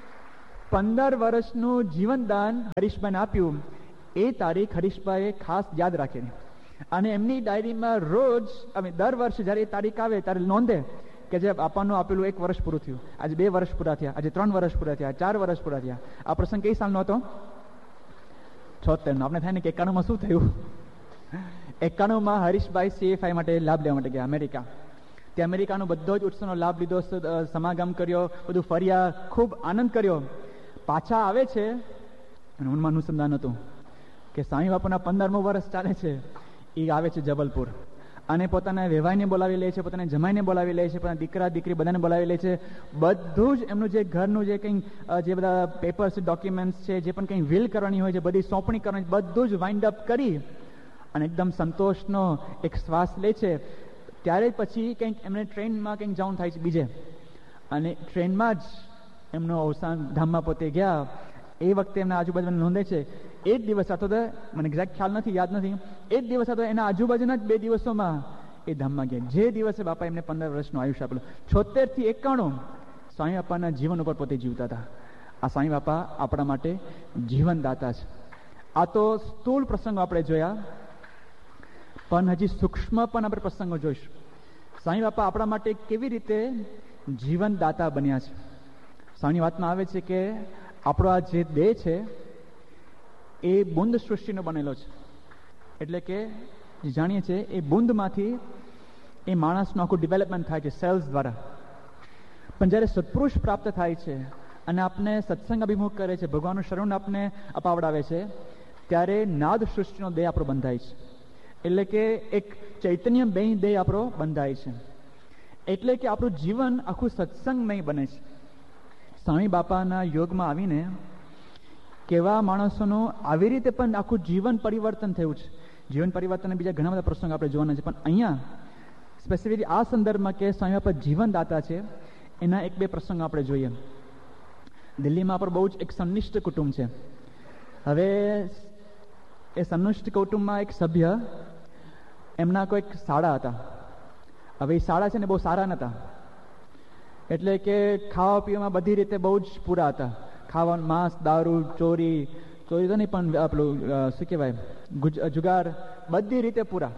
15 વર્ષનું જીવનદાન હરીશભાઈને આપ્યું. એ તારીખ હરીશભાઈએ ખાસ યાદ રાખી અને એમની ડાયરીમાં રોજ અમે દર વર્ષે જ્યારે એ તારીખ આવે ત્યારે નોંધે કે જે બાપાનું આપેલું 1 વર્ષ પૂરું થયું, આજે 2 વર્ષ પૂરા થયા, આજે 3 વર્ષ પૂરા થયા, 4 વર્ષ પૂરા થયા. આ પ્રસંગ કઈ સાલનો હતો? 76નો. આપણે થાય ને કે 91માં શું થયું? 91માં હરીશભાઈ CFI માટે લાભ લેવા માટે ગયા અમેરિકા. તે અમેરિકાનો બધો જ ઉત્સવનો લાભ લીધો, સમાગમ કર્યો, બધું ફર્યા, ખૂબ આનંદ કર્યો. પાછા આવે છે અને મનમાં અનુસંધાન હતું કે સ્વામી બાપાના 15મું વર્ષ ચાલે છે. એ આવે છે જબલપુર અને પોતાના વેવાઈને બોલાવી લે છે, પોતાના જમાઈને બોલાવી લે છે, પોતાના દીકરા દીકરી બધાને બોલાવી લે છે. બધું જ એમનું જે ઘરનું જે કંઈ જે બધા પેપર્સ ડોક્યુમેન્ટ્સ છે, જે પણ કંઈ વિલ કરવાની હોય છે, બધી સોંપણી કરવાની, બધું જ વાઇન્ડ અપ કરી અને એકદમ સંતોષનો એક શ્વાસ લે છે. ત્યારે પછી કંઈક એમને ટ્રેનમાં કંઈક જવાનું થાય છે બીજે. અને ટ્રેનમાં જ એમનું અવસાન ધામમાં પોતે ગયા. એ વખતે એમના આજુબાજુમાં નોંધે છે એ જ દિવસ હતો, મને એક્ઝેક્ટ ખ્યાલ નથી, યાદ નથી, એ જ દિવસ હતો એના આજુબાજુના જ 2 દિવસોમાં એ ધામમાં ગયા. જે દિવસે બાપા એમને 15 વર્ષનું આયુષ્ય આપેલું. 76 થી 91 સ્વામી બાપાના જીવન ઉપર પોતે જીવતા હતા. આ સ્વામી બાપા આપણા માટે જીવનદાતા છે. આ તો સ્થૂળ પ્રસંગો આપણે જોયા, પણ હજી સૂક્ષ્મ પણ આપણે પ્રસંગો જોઈશું. સ્વામી બાપા આપણા માટે કેવી રીતે જીવનદાતા બન્યા છે. સ્વામીની વાતમાં આવે છે કે આપણો આ જે દેહ છે એ બુંદ સૃષ્ટિનો બનેલો છે. એટલે કે જાણીએ છીએ એ બુંદમાંથી એ માણસનું આખું ડેવલપમેન્ટ થાય છે સેલ્સ દ્વારા. પણ જ્યારે સત્પુરુષ પ્રાપ્ત થાય છે અને આપને સત્સંગ અભિમુખ કરે છે, ભગવાનનું શરણ આપને અપાવડાવે છે, ત્યારે નાદ સૃષ્ટિનો દેહ આપણો બંધાય છે. એટલે કે એક ચૈતન્ય દેહ આપણો બંધાય છે. એટલે કે આપણું જીવન આખું સત્સંગમય બને છે. સ્વામી બાપાના યોગમાં આવીને કેવા માણસોનું આવી રીતે પણ આખું જીવન પરિવર્તન થયું છે. જીવન પરિવર્તન બીજા ઘણા બધા પ્રસંગો આપણે જોવાના છે, પણ અહીંયા સ્પેસિફિકલી આ સંદર્ભમાં કે સ્વામી બાપા જીવનદાતા છે, એના 1-2 પ્રસંગો આપણે જોઈએ. દિલ્હીમાં આપણે બહુ જ એક સંનિષ્ઠ કુટુંબ છે. હવે એ સંનિષ્ઠ કુટુંબમાં એક સભ્ય, એમના કોઈક શાળા હતા. હવે એ શાળા છે ને બહુ સારા નહોતા. એટલે કે ખાવા પીવામાં બધી રીતે બહુ જ પૂરા હતા. ખાવાનું, માંસ, દારૂ, ચોરી તો નહીં, પણ આપણું શું કહેવાય, જુગાર, બધી રીતે પૂરા.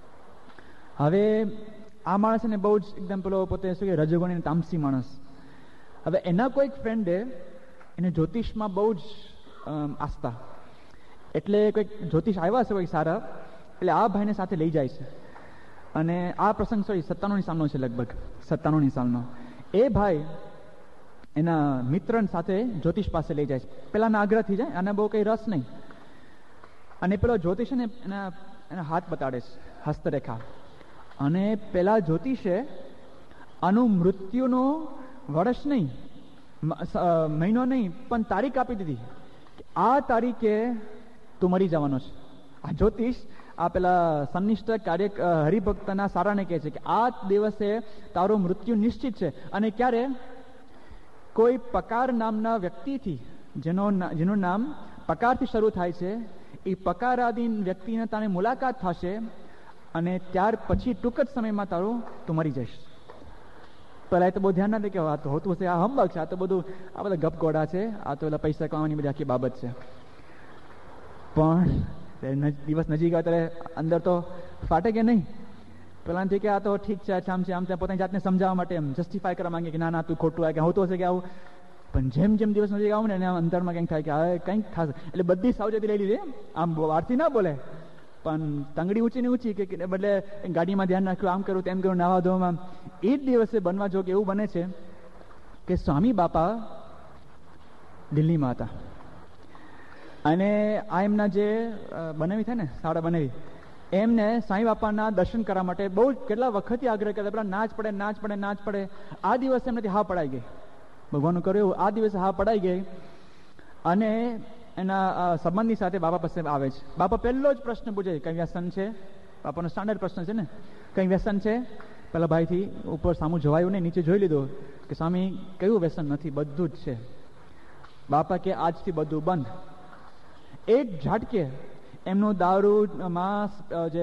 હવે આ માણસ ને બહુ જ એકદમ પેલો પોતે શું કહેવાય, રજોગુણી તામસી માણસ. હવે એના કોઈક ફ્રેન્ડે એને જ્યોતિષમાં બહુ જ આસ્થા, એટલે કોઈક જ્યોતિષ આવ્યા છે કોઈ સારા, એટલે આ ભાઈને સાથે લઈ જાય છે. અને આ પ્રસંગ 97ની સાલનો છે, લગભગ 97ની સાલનો. એ ભાઈ એના મિત્ર સાથે જ્યોતિષ પાસે લઈ જાય છે. પેલાના આગ્રહથી જાય, આને બહુ કંઈ રસ નહીં. અને પેલો જ્યોતિષ ને એના હાથ બતાડે છે, હસ્તરેખા. અને પેલા જ્યોતિષે આનું મૃત્યુનો વર્ષ નહીં, મહિનો નહીં, પણ તારીખ આપી દીધી કે આ તારીખે તું મરી જવાનો છે. આ જ્યોતિષ આ પેલા સંનિષ્ઠ કાર્ય હરિભક્તના સારાને કહે છે કે આ દિવસે તારું મૃત્યુ નિશ્ચિત છે. અને ક્યારે? કોઈ પકાર નામના વ્યક્તિથી, જેનું નામ પકારથી શરૂ થાય છે, એ પકારાધીન વ્યક્તિને તારી મુલાકાત થશે અને ત્યાર પછી ટૂંક જ સમયમાં તું મરી જઈશ. પેલા એ તો બહુ ધ્યાન ના દે કે આ તો હોતું હશે, આ હંબક છે, આ તો બધું આ બધા ગપગોડા છે, આ તો એટલે પૈસા કમાવાની બધી આખી બાબત છે. પણ દિવસ નજીક આવે ત્યારે અંદર તો ફાટે કે નહીં. પેલાથી કે આ તો ઠીક છે, આમ છે, આમ છે, પોતાની જાતને સમજાવવા માટે એમ જસ્ટિફાય કરવા માંગે કે ના ના તું ખોટું આવે, કે હોતું હશે કે આવું. પણ જેમ જેમ દિવસ નજીક આવું ને એને અંતરમાં કંઈક થાય કે હવે કંઈક થશે. એટલે બધી સાવચેતી લઈ લીધી, આમ વારથી ના બોલે, પણ તંગડી ઊંચી ને ઊંચી, કે બદલે ગાડીમાં ધ્યાન રાખ્યું, આમ કરું તેમ કરું, નાવા ધોવામાં. એ જ દિવસે બનવા જો કે એવું બને છે કે સ્વામી બાપા દિલ્હીમાં હતા. અને આ એમના જે બનાવી થાય ને, શાળા બનાવી, એમને સ્વામી બાપાના દર્શન કરવા માટે બહુ કેટલા વખતથી આગ્રહ કરતા, પેલા ના જ પડે, ના જ પડે, ના જ પડે. આ દિવસે એમનેથી હા પડાઈ ગઈ, ભગવાનનું કર્યું એવું, આ દિવસે હા પડાઈ ગઈ. અને એના સંબંધી સાથે બાપા પાસે આવે છે. બાપા પહેલો જ પ્રશ્ન પૂછે, કઈ વ્યસન છે? બાપાનો સ્ટાન્ડર્ડ પ્રશ્ન છે ને, કઈ વ્યસન છે? પેલા ભાઈથી ઉપર સામું જોવાયું નહીં, નીચે જોઈ લીધું કે સ્વામી કયું વ્યસન નથી, બધું જ છે. બાપા કે આજથી બધું બંધ. એક ઝાટકે એમનું દારૂ, માંસ, જે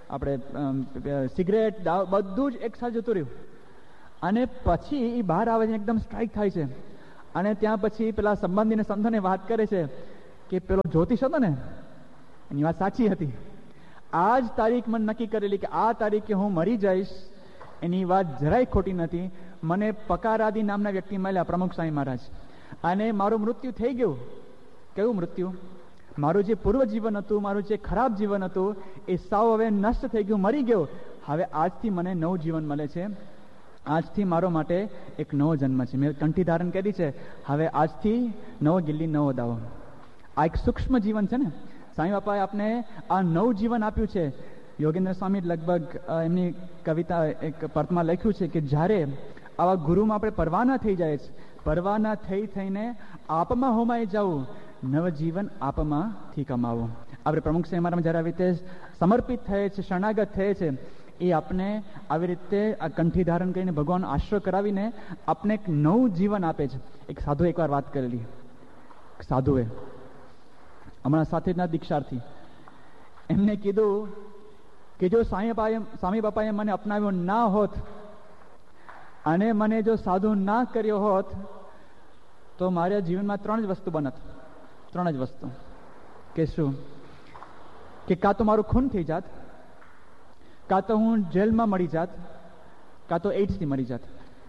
આપણે સિગરેટ, બધું જ એક સાથે જતું રહ્યું. અને પછી એ બહાર આવે છે, એકદમ સ્ટ્રાઇક થાય છે. અને ત્યાં પછી પેલા સંબંધીને સંતને વાત કરે છે કે પેલો જ્યોતિષ હતો ને, એની વાત સાચી હતી. આ જ તારીખ મને નક્કી કરેલી કે આ તારીખે હું મરી જઈશ, એની વાત જરાય ખોટી નથી. મને પકારાદી નામના વ્યક્તિ મળ્યા, પ્રમુખ સ્વામી મહારાજ, અને મારું મૃત્યુ થઈ ગયું. કેવું મૃત્યુ? મારું જે પૂર્વ જીવન હતું, મારું જે ખરાબ જીવન હતું, એ સાવ હવે નષ્ટ થઈ ગયું, મરી ગયો. હવે આજથી મને નવું જીવન મળે છે, આજથી મારો માટે એક નવો જન્મ છે. મેં કંઠી ધારણ કરી છે, હવે આજથી નવો ગિલ્લી, નવો દાવો. આ એક સૂક્ષ્મ જીવન છે ને. સ્વામી બાપાએ આપને આ નવું જીવન આપ્યું છે. યોગેન્દ્ર સ્વામી લગભગ એમની કવિતા એક પર્તમાં લખ્યું છે કે જ્યારે આવા ગુરુમાં આપણે પરવાના થઈ જાય છે, પરવાના થઈને આપમાં હોમાઈ જવું, નવજીવન આપમાંથી કમાવું. આપણે પ્રમુખ સાહેબ મહારાજ જ્યારે આવી રીતે સમર્પિત થયે છે, શરણાગત થયે છે, એ આપને આવી રીતે આ કંઠી ધારણ કરીને ભગવાન આશ્રય કરાવીને આપને એક નવું જીવન આપે છે. એક સાધુ એકવાર વાત કરેલી, સાધુએ હમણાં સાથેના દીક્ષાર્થી એમને કીધું કે જો સ્વામી બાપાએ મને અપનાવ્યો ના હોત અને મને જો સાધુ ના કર્યો હોત તો મારા જીવનમાં 3 જ વસ્તુ બનત. 3 જ વસ્તુ. કે શું? કે કાં તો મારું ખૂન થઈ જાત, કાં તો હું જેલમાં મરી જાત, કાં તો એઇડ્સથી મરી જાત.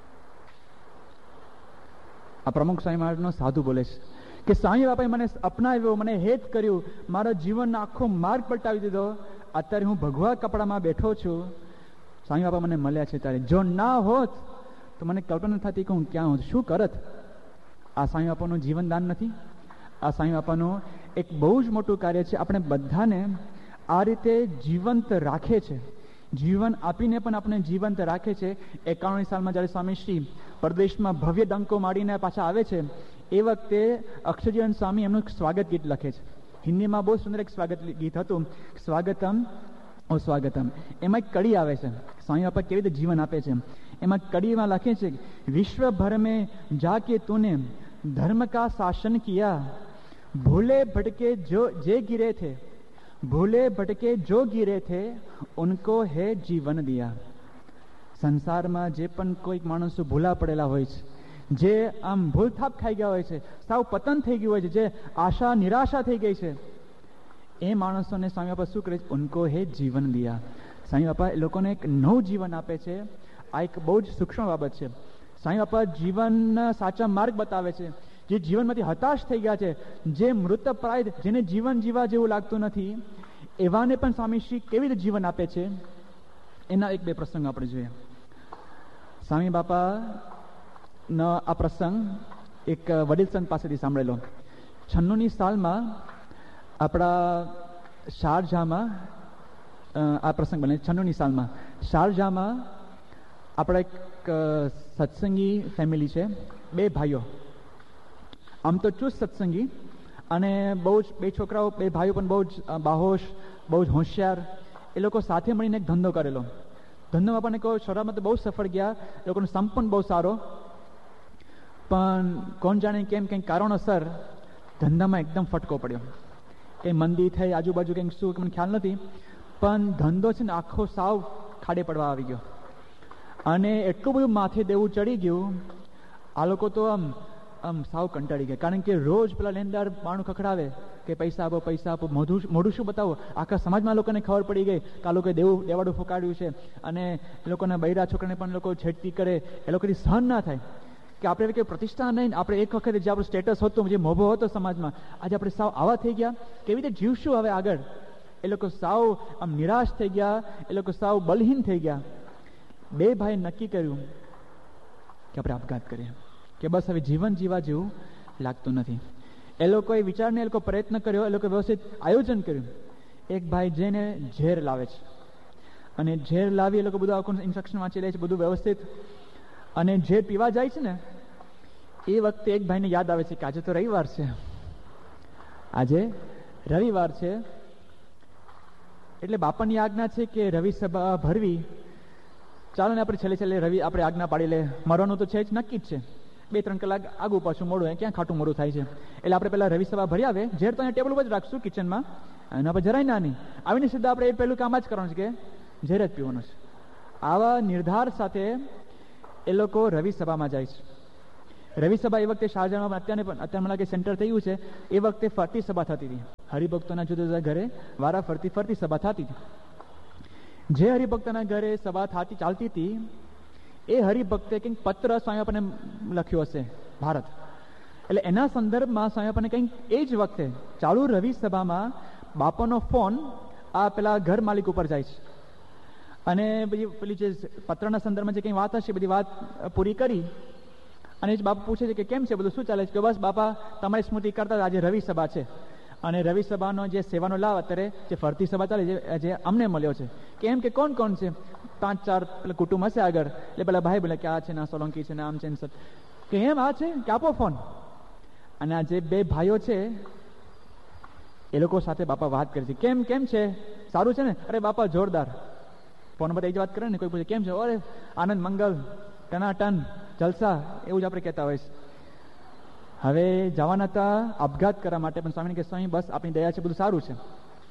આ પ્રમુખ સ્વામી મહારાજનો સાધુ બોલે છે કે સ્વામી બાપાએ મને અપનાવ્યો, મને હેત કર્યું, મારા જીવનનો આખો માર્ગ પલટાવી દીધો. અત્યારે હું ભગવા કપડામાં બેઠો છું. સ્વામી બાપા મને મળ્યા છે ત્યારે. જો ના હોત તો મને કલ્પના થતી કે હું ક્યાં હોત, શું કરત. આ સ્વામી બાપાનું જીવનદાન નથી? આ સ્વામી બાપાનું એક બહુ જ મોટું કાર્ય છે. આપણે બધાને આ રીતે જીવંત રાખે છે, જીવન આપીને પણ આપણે જીવંત રાખે છે. 91 સાલમાં જ્યારે સ્વામીશ્રી પરદેશમાં ભવ્ય ડંકો મારીને પાછા આવે છે એ વખતે અક્ષરજીવન સ્વામી એમનું સ્વાગત ગીત લખે છે. હિન્દીમાં બહુ સુંદર એક સ્વાગત ગીત હતું, સ્વાગતમ ઓ સ્વાગતમ. એમાં એક કડી આવે છે, સ્વામી બાપા કેવી રીતે જીવન આપે છે. એમાં કડીમાં લખે છે, વિશ્વ ભર મેં જાકે તૂને ધર્મ કા શાસન કિયા, ભૂલે ભટકે જો જે ગિરે થે, ભૂલે ભટકે જો ગિરે થે ઉनको હે જીવન દિયા. સંસારમાં જે પણ કોઈક માણસો ભૂલા પડેલા હોય છે, જે આમ ભૂલથાપ ખાઈ ગયા હોય છે, સાવ પતન થઈ ગયું હોય છે, જે આશા નિરાશા થઈ ગઈ છે, એ માણસોને સ્વામી બાપા શું કરે છે? ઉनको હે જીવન દિયા. સ્વામી બાપા એ લોકોને એક નવું જીવન આપે છે. આ એક બહુ જ સૂક્ષ્મ બાબત છે. સ્વામી બાપા જીવનના સાચા માર્ગ બતાવે છે. જે જીવનમાંથી હતાશ થઈ ગયા છે, જે મૃતપ્રાય, જેને જીવન જીવા જેવું લાગતું નથી, એવાને પણ સ્વામીશ્રી કેવી રીતે જીવન આપે છે એના 1-2 પ્રસંગ આપણે જોઈએ. સ્વામી બાપાનો આ પ્રસંગ એક વડીલ સંત પાસેથી સાંભળેલો. 96ની સાલમાં આપણા શારજાહમાં આ પ્રસંગ બને. 96ની સાલમાં શારજાહમાં આપણા એક સત્સંગી ફેમિલી છે, 2 ભાઈઓ. આમ તો ચુસ્ત સત્સંગી અને બહુ જ 2 છોકરાઓ, 2 ભાઈઓ પણ બહુ જ બાહોશ, બહુ જ હોશિયાર. એ લોકો સાથે મળીને એક ધંધો કરેલો. ધંધોમાં પણ કહો શરૂઆતમાં તો બહુ સફળ ગયા, એ લોકોનો સંપ પણ બહુ સારો. પણ કોણ જાણે કેમ કંઈક કારણોસર ધંધામાં એકદમ ફટકો પડ્યો. કંઈ મંદી થઈ, આજુબાજુ કંઈક શું મને ખ્યાલ નથી, પણ ધંધો છે ને આખો સાવ ખાડે પડવા આવી ગયો. અને એટલું બધું માથે દેવું ચડી ગયું, આ લોકો તો આમ સાવ કંટાળી ગયા. કારણ કે રોજ પેલા લેનદાર બાણું ખખડાવે કે પૈસા આપો, પૈસા આપો. મોઢું શું બતાવો, આખા સમાજમાં લોકોને ખબર પડી ગઈ કે આ લોકોએ દેવાડું ફૂંકાડ્યું છે. અને એ લોકોના બૈરા છોકરાને પણ લોકો છેડતી કરે. એ લોકોથી સહન ના થાય કે આપણે કંઈ પ્રતિષ્ઠા નહીં, આપણે એક વખતે જે આપણું સ્ટેટસ હતું, જે મોભો હતો સમાજમાં, આજે આપણે સાવ આવા થઈ ગયા. કેવી રીતે જીવશું હવે આગળ? એ લોકો સાવ આમ નિરાશ થઈ ગયા, એ લોકો સાવ બલહીન થઈ ગયા. 2 ભાઈ નક્કી કર્યું કે આપણે આપઘાત કરીએ, કે બસ હવે જીવન જીવા જેવું લાગતું નથી. એ લોકોએ વિચારને, એ લોકો પ્રયત્ન કર્યો, એ લોકો વ્યવસ્થિત આયોજન કર્યું. એક ભાઈ જઈને ઝેર લાવે છે, અને ઝેર લાવી એ લોકો બધું આખું ઇન્સ્ટ્રક્શન વાંચી લે છે, બધું વ્યવસ્થિત. અને ઝેર પીવા જાય છે ને એ વખતે એક ભાઈને યાદ આવે છે કે આજે તો રવિવાર છે, આજે રવિવાર છે, એટલે બાપાની આજ્ઞા છે કે રવિ સભા ભરવી. ચાલો ને આપણે છેલ્લે રવિ આપણે આજ્ઞા પાડી લે, મરવાનું તો છે જ, નક્કી જ છે. 2-3 કલાક આગું પાછું મોડું, ક્યાં ખાટું મોડું થાય છે. એટલે આપણે પહેલાં રવિ સભા ભરી આવે, ઝેર તો અહીંયા ટેબલ ઉપર જ રાખશું કિચનમાં, એના પર જરાય ના નહીં. આવીને સીધા આપણે એ પહેલું કામ જ કરવાનું છે કે ઝેર જ પીવાનું છે. આવા નિર્ધાર સાથે એ લોકો રવિ સભામાં જાય છે. રવિ સભા એ વખતે શારજાહમાં અત્યારે મને લાગે સેન્ટર થયું છે. એ વખતે ફરતી સભા થતી હતી. હરિભક્તોના જુદા જુદા ઘરે વારા ફરતી સભા થતી હતી. જે હરિભક્તના ઘરે સભા ચાલતી હતી, એ હરિભક્તે કંઈક પત્ર સ્વામી બાપાને લખ્યો હશે ભારત. એટલે એના સંદર્ભમાં સ્વામી બાપાને કંઈક એ જ વખતે ચાલુ રવિ સભામાં બાપાનો ફોન આ પેલા ઘર માલિક ઉપર જાય છે. અને બધી પેલી જે પત્રના સંદર્ભમાં જે કંઈ વાત હશે બધી વાત પૂરી કરી અને જ બાપા પૂછે છે કે કેમ છે બધું, શું ચાલે છે? કે બસ બાપા તમારી સ્મૃતિ કરતા આજે રવિ સભા છે, અને રવિ સભાનો જે સેવાનો લાભ અત્યારે જે ફરતી સભા ચાલે જે અમને મળ્યો છે. કે એમ કે કોણ કોણ છે? 5-4 પેલા કુટુંબ હશે આગળ. એટલે પેલા ભાઈ બોલે કે આ છે ને, સોલંકી છે ને, આમ છે ને સર. કે એમ આ છે કે આપો ફોન. અને આ જે 2 ભાઈઓ છે એ લોકો સાથે બાપા વાત કરે છે. કેમ છે? સારું છે ને? અરે બાપા જોરદાર. ફોન પર એ જ વાત કરે ને, કોઈ પૂછે કેમ છે, અરે આનંદ મંગલ ટનાટન જલસા, એવું જ આપણે કહેતા હોય છે. હવે જવાના હતા આપઘાત કરવા માટે, પણ સ્વામીને કે સ્વામી બસ આપણી દયા છે, બધું સારું છે.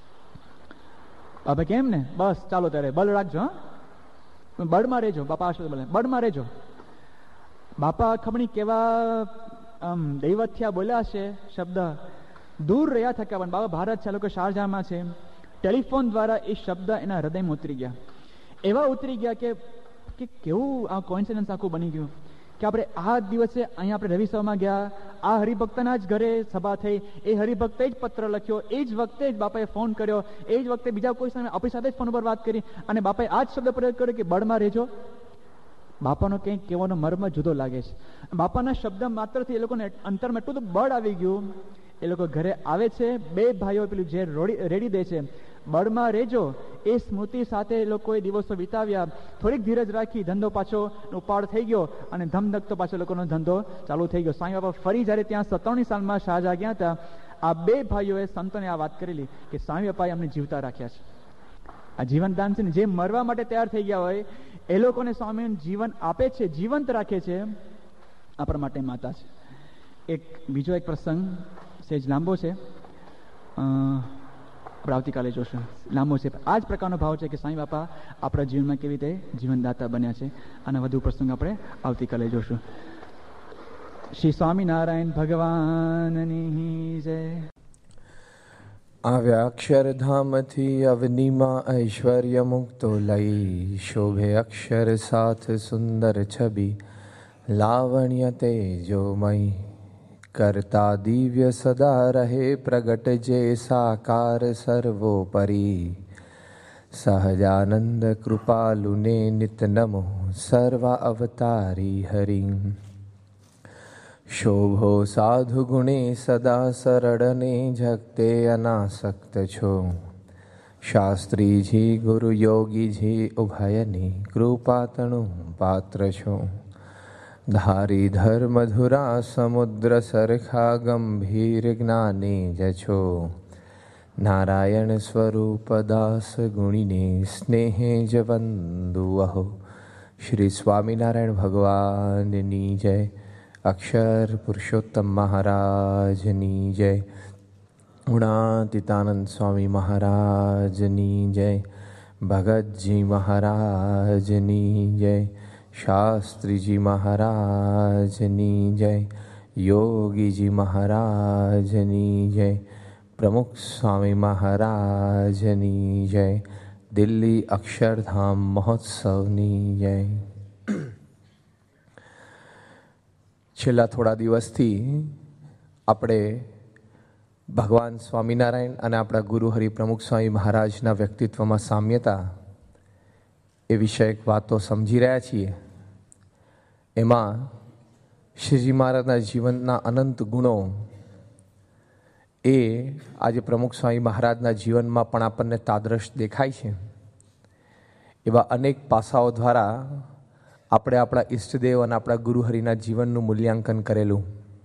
બાપા કેમ ને, બસ ચાલો ત્યારે બળ રાખજો, હા બળમાં રહેજો. બાપા આશીર્વાદ બોલે બળમાં રહેજો. બાપા ખબર નહીં કેવા દૈવત થયા બોલ્યા છે શબ્દ, દૂર રહ્યા થયા, પણ બાબા ભારત છે, લોકો શારજાહમાં છે, ટેલિફોન દ્વારા એ શબ્દ એના હૃદયમાં ઉતરી ગયા. એવા ઉતરી ગયા કે કેવું આ કોઇન્સિડન્સ આખું બની ગયું કે આપણે આ દિવસે અહીંયા આપણે રવિસભામાં ગયા, આ હરિભક્તના જ ઘરે સભા થઈ, એ હરિભક્તે જ પત્ર લખ્યો, એ જ વખતે જ બાપાએ ફોન કર્યો, એ જ વખતે બીજા કોઈ સામે આપણી સાથે જ ફોન પર વાત કરી, અને બાપાએ આ જ શબ્દ પ્રયોગ કર્યો કે બળમાં રહેજો. બાપાનો કંઈક કહેવાનો મર્મ જુદો લાગે છે. બાપાના શબ્દ માત્રથી એ લોકોને અંતરમાં એટલું તો બળ આવી ગયું. એ લોકો ઘરે આવે છે, બે ભાઈઓ પેલું જે રેડી દે છે, બળમાં રહેજો, એ સ્મૃતિ સાથે એ લોકોએ દિવસો વિતાવ્યા. થોડીક ધીરજ રાખી, ધંધો પાછો ઉપાડ થઈ ગયો, અને ધમધકતો પાછો લોકોનો ધંધો ચાલુ થઈ ગયો. સ્વામી બાપા ફરી જ્યારે ત્યાં 57 સાલમાં શાહજહાં ગયા હતા, આ બે ભાઈઓએ સંતોને આ વાત કરેલી કે સ્વામી બાપાએ અમને જીવતા રાખ્યા છે. આ જીવનદાન છે ને, જે મરવા માટે તૈયાર થઈ ગયા હોય એ લોકોને સ્વામી જીવન આપે છે, જીવંત રાખે છે, આપણા માટે માતા છે. બીજો એક પ્રસંગ સહેજ લાંબો છે, આપણે આવતીકાલે જોશું, લાંબો છે. આ જ પ્રકારનો ભાવ છે કે સ્વામી બાપા આપણા જીવનમાં કેવી રીતે જીવનદાતા બન્યા છે. અને વધુ પ્રસંગ આપણે આવતીકાલે જોશું. શ્રી સ્વામિનારાયણ ભગવાનની જય. આવ્યા અક્ષરધામથી અવનીમાં ઐશ્વર્ય મુક્તો લઈ, શોભે અક્ષર સાથ સુંદર છબી, લાવણ્ય તેજોમય, કરતા દિવ્ય સદા રહે પ્રગટ જે સાકાર સર્વોપરી, સહજાનંદ કૃપાલુને નિત નમો સર્વ અવતારી હરિ. શોભો સાધુ ગુણે સદા સરળને જગતે અનાસક્ત છો, શાસ્ત્રીજી ગુરુ યોગીજી ઉભયની કૃપાતણું પાત્ર છો. ધારી ધર્મ મધુરા સમુદ્ર સરખા ગંભીર જ્ઞાને જ છો, નારાયણ સ્વરૂપ દાસ ગુણીને સ્નેહે જ વંદુ અહો. શ્રી સ્વામિનારાયણ ભગવાનની જય. અક્ષર પુરુષોત્તમ મહારાજની જય. ગુણાતીતાનંદ સ્વામી મહારાજની જય. ભગતજી મહારાજની જય. શાસ્ત્રીજી મહારાજની જય. યોગીજી મહારાજની જય. પ્રમુખ સ્વામી મહારાજની જય. દિલ્હી અક્ષરધામ મહોત્સવની જય. છેલ્લા થોડા દિવસથી આપણે ભગવાન સ્વામિનારાયણ અને આપણા ગુરુ હરિ પ્રમુખ સ્વામી મહારાજના વ્યક્તિત્વમાં સામ્યતા એ વિષયક વાતો સમજી રહ્યા છીએ. એમાં શ્રીજી મહારાજના જીવનના અનંત ગુણો એ આજે પ્રમુખ સ્વામી મહારાજના જીવનમાં પણ આપણને તાદ્રશ દેખાય છે. એવા અનેક પાસાઓ દ્વારા આપણે આપણા ઈષ્ટદેવ અને આપણા ગુરુહરિના જીવનનું મૂલ્યાંકન કરેલું.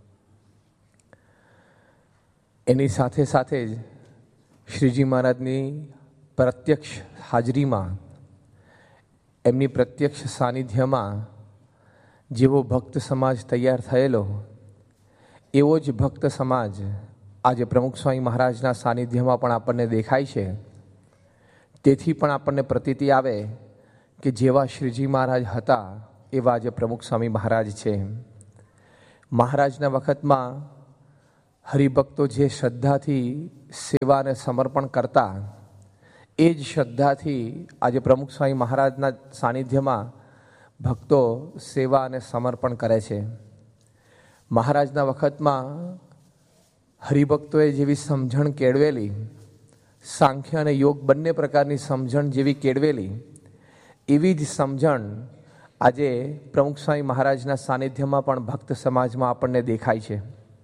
એની સાથે સાથે જ શ્રીજી મહારાજની પ્રત્યક્ષ હાજરીમાં, એમની પ્રત્યક્ષ સાનિધ્યમાં જેવો ભક્ત સમાજ તૈયાર થયેલો, એવો જ ભક્ત સમાજ આજે પ્રમુખ સ્વામી મહારાજના સાનિધ્યમાં પણ આપણને દેખાય છે. તેથી પણ આપણને પ્રતીતિ આવે કે જેવા શ્રીજી મહારાજ હતા એવા જે પ્રમુખ સ્વામી મહારાજ છે. મહારાજના વખતમાં હરિભક્તો જે શ્રદ્ધાથી સેવા અને સમર્પણ કરતા, એ જ શ્રદ્ધાથી આજે પ્રમુખ સ્વામી મહારાજના સાનિધ્યમાં ભક્તો સેવા અને સમર્પણ કરે છે. મહારાજના વખતમાં હરિભક્તોએ જેવી સમજણ કેળવેલી, સાંખ્ય અને યોગ બંને પ્રકારની સમજણ જેવી કેળવેલી, એવી જ સમજણ આજે પ્રમુખ સ્વામી મહારાજના સાનિધ્યમાં પણ ભક્ત સમાજમાં આપણને દેખાય છે.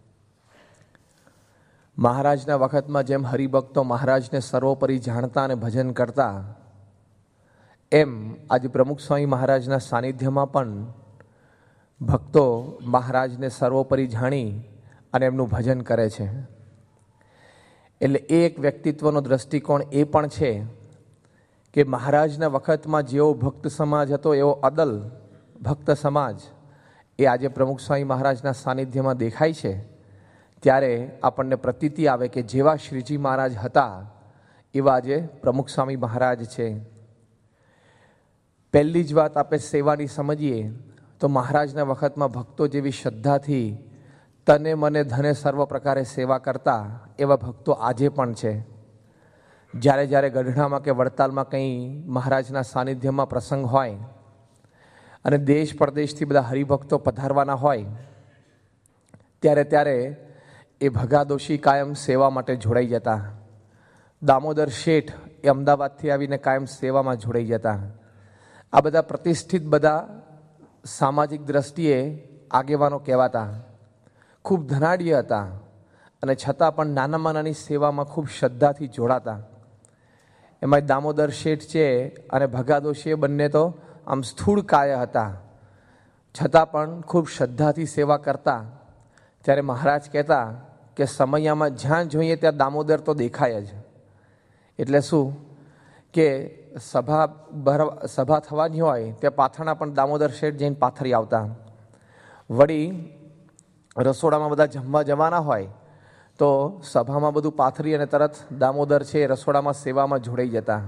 મહારાજના વખતમાં જેમ હરિભક્તો મહારાજને સર્વોપરી જાણતા અને ભજન કરતા, એમ આજે પ્રમુખ સ્વામી મહારાજના સાનિધ્યમાં પણ ભક્તો મહારાજને સર્વોપરી જાણી અને એમનું ભજન કરે છે. એટલે એક વ્યક્તિત્વનો દ્રષ્ટિકોણ એ પણ છે કે મહારાજના વખતમાં જેવો ભક્ત સમાજ હતો એવો અદલ ભક્ત સમાજ એ આજે પ્રમુખ સ્વામી મહારાજના સાનિધ્યમાં દેખાય છે, ત્યારે આપણને પ્રતીતિ આવે કે જેવા શ્રીજી મહારાજ હતા એવા આજે પ્રમુખ સ્વામી મહારાજ છે. પહેલી જ વાત આપણે સેવાની સમજીએ તો મહારાજના વખતમાં ભક્તો જેવી શ્રદ્ધાથી તને મને ધને સર્વ પ્રકારે સેવા કરતા એવા ભક્તો આજે પણ છે. જ્યારે જ્યારે ગઢડામાં કે વડતાલમાં કંઈ મહારાજના સાનિધ્યમાં પ્રસંગ હોય અને દેશ પરદેશથી બધા હરિભક્તો પધારવાના હોય ત્યારે એ ભગાદોશી કાયમ સેવા માટે જોડાઈ જતા. દામોદર શેઠ એ અમદાવાદથી આવીને કાયમ સેવામાં જોડાઈ જતા. આ બધા પ્રતિષ્ઠિત બધા સામાજિક દ્રષ્ટિએ આગેવાનો કહેવાતા, ખૂબ ધનાઢ્ય હતા અને છતાં પણ નાનામાં નાની સેવામાં ખૂબ શ્રદ્ધાથી જોડાતા. એમાં દામોદર શેઠ છે અને ભગાદોશી બંને તો આમ સ્થૂળ કાય હતા, છતાં પણ ખૂબ શ્રદ્ધાથી સેવા કરતા. ત્યારે મહારાજ કહેતા કે સમયમાં જ્યાં જોઈએ ત્યાં દામોદર તો દેખાય જ. એટલે શું કે સભા થવાની હોય ત્યાં પાથરણા પણ દામોદર શેઠ જઈને પાથરી આવતા. વળી રસોડામાં બધા જમવા જવાના હોય તો સભામાં બધું પાથરી અને તરત દામોદર છે રસોડામાં સેવામાં જોડાઈ જતા.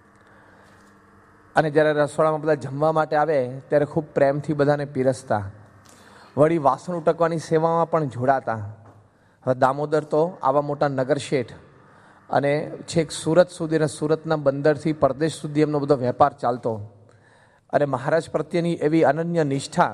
અને જ્યારે રસોડામાં બધા જમવા માટે આવે ત્યારે ખૂબ પ્રેમથી બધાને પીરસતા. વળી વાસણ ઉટકવાની સેવામાં પણ જોડાતા. હવે દામોદર તો આવા મોટા નગર શેઠ અને છેક સુરત સુધી અને સુરતના બંદરથી પરદેશ સુધી એમનો બધો વેપાર ચાલતો. અને મહારાજ પ્રત્યેની એવી અનન્ય નિષ્ઠા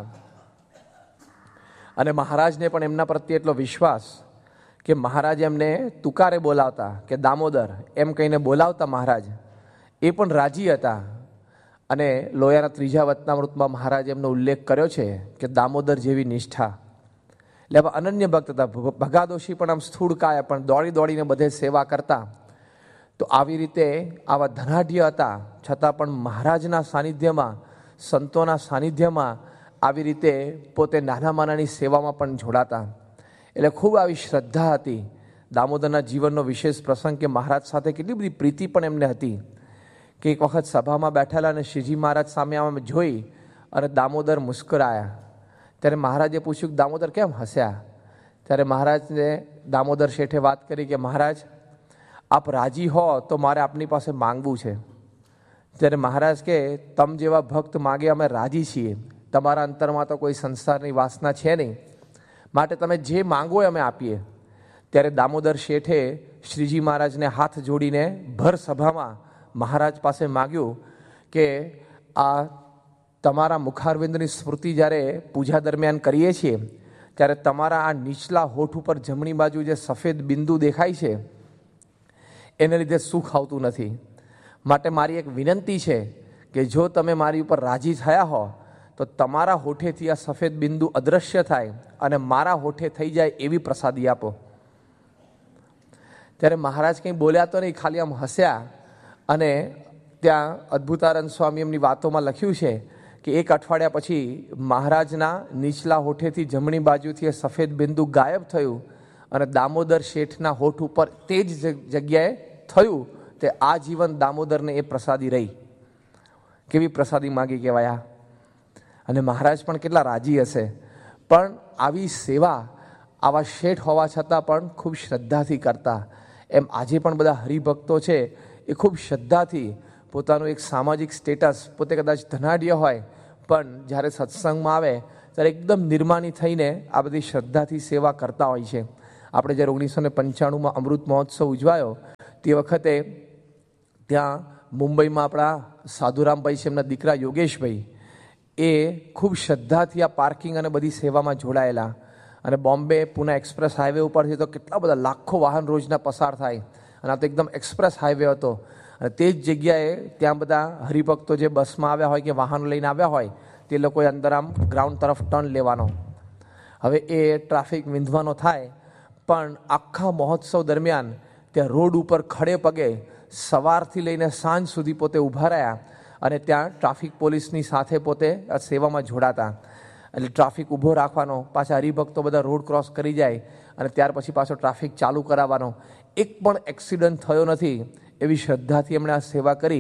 અને મહારાજને પણ એમના પ્રત્યે એટલો વિશ્વાસ કે મહારાજ એમને તુકારે બોલાવતા કે દામોદર એમ કહીને બોલાવતા. મહારાજ એ પણ રાજી હતા. અને લોયાના ત્રીજા વચનામૃતમાં મહારાજ એમનો ઉલ્લેખ કર્યો છે કે દામોદર જેવી નિષ્ઠા. એટલે હવે અનન્ય ભક્ત હતા. ભગાદોશી પણ આમ સ્થૂળ કાયા પણ દોડી દોડીને બધે સેવા કરતા. તો આવી રીતે આવા ધનાઢ્ય હતા, છતાં પણ મહારાજના સાનિધ્યમાં, સંતોના સાનિધ્યમાં આવી રીતે પોતે નાનામાં નાની સેવામાં પણ જોડાતા. એટલે ખૂબ આવી શ્રદ્ધા હતી. દામોદરના જીવનનો વિશેષ પ્રસંગ કે મહારાજ સાથે કેટલી બધી પ્રીતિ પણ એમને હતી કે એક વખત સભામાં બેઠેલા અને શ્રીજી મહારાજ સામે આમ જોઈ અને દામોદર મુસ્કરાયા. ત્યારે મહારાજે પૂછ્યું કે દામોદર કેમ હસ્યા? ત્યારે મહારાજને દામોદર શેઠે વાત કરી કે મહારાજ આપ રાજી હો તો મારે આપની પાસે માંગવું છે. ત્યારે મહારાજ કે તમ જેવા ભક્ત માગે અમે રાજી છીએ, તમારા અંતરમાં તો કોઈ સંસારની વાસના છે નહીં, માટે તમે જે માંગો અમે આપીએ. ત્યારે દામોદર શેઠે શ્રીજી મહારાજને હાથ જોડીને ભર સભામાં મહારાજ પાસે માગ્યું કે આ તમારા મુખારવિંદની સ્મૃતિ જ્યારે પૂજા દરમિયાન કરીએ છીએ ત્યારે તમારા આ નીચલા હોઠ ઉપર જમણી બાજુ જે સફેદ બિંદુ દેખાય છે એને લીધે સુખ આવતું નથી. માટે મારી એક વિનંતી છે કે જો તમે મારી ઉપર રાજી થયા હો તો તમારા હોઠેથી આ સફેદ બિંદુ અદૃશ્ય થાય અને મારા હોઠે થઈ જાય એવી પ્રસાદી આપો. ત્યારે મહારાજ કંઈ બોલ્યા તો નહીં, ખાલી આમ હસ્યા. અને ત્યાં અદ્ભુતાનંદ સ્વામી એમની વાતોમાં લખ્યું છે કે એક અઠવાડિયા પછી મહારાજના નીચલા હોઠેથી જમણી બાજુથી એ સફેદ બિંદુ ગાયબ થયું અને દામોદર શેઠના હોઠ ઉપર તે જ જગ્યાએ થયું. તે આજીવન દામોદરને એ પ્રસાદી રહી. કેવી પ્રસાદી માગી કહેવાય. અને મહારાજ પણ કેટલા રાજી હશે. પણ આવી સેવા આવા શેઠ હોવા છતાં પણ ખૂબ શ્રદ્ધાથી કરતા. એમ આજે પણ બધા હરિભક્તો છે એ ખૂબ શ્રદ્ધાથી પોતાનું એક સામાજિક સ્ટેટસ, પોતે કદાચ ધનાઢ્ય હોય પણ જ્યારે સત્સંગમાં આવે ત્યારે એકદમ નિર્માની થઈને આ બધી શ્રદ્ધાથી સેવા કરતા હોય છે. આપણે જ્યારે 1995માં અમૃત મહોત્સવ ઉજવાયો તે વખતે ત્યાં મુંબઈમાં આપણા સાધુરામભાઈ છે, એમના દીકરા યોગેશભાઈ, એ ખૂબ શ્રદ્ધાથી આ પાર્કિંગ અને બધી સેવામાં જોડાયેલા. અને બોમ્બે પુના એક્સપ્રેસ હાઈવે ઉપરથી તો કેટલા બધા લાખો વાહન રોજના પસાર થાય અને આ તો એકદમ એક્સપ્રેસ હાઈવે હતો. અને તે જ જગ્યાએ ત્યાં બધા હરિભક્તો જે બસમાં આવ્યા હોય કે વાહનો લઈને આવ્યા હોય તે લોકોએ અંદર આમ ગ્રાઉન્ડ તરફ ટર્ન લેવાનો. હવે એ ટ્રાફિક વિંધવાનો થાય પણ આખા મહોત્સવ દરમિયાન ત્યાં રોડ ઉપર ખડે પગે સવારથી લઈને સાંજ સુધી પોતે ઊભા રહ્યા અને ત્યાં ટ્રાફિક પોલીસની સાથે પોતે આ સેવામાં જોડાતા. એટલે ટ્રાફિક ઊભો રાખવાનો, પાછા હરિભક્તો બધા રોડ ક્રોસ કરી જાય અને ત્યાર પછી પાછો ટ્રાફિક ચાલુ કરાવવાનો. એક પણ એક્સિડન્ટ થયો નથી એવી શ્રદ્ધાથી એમણે આ સેવા કરી.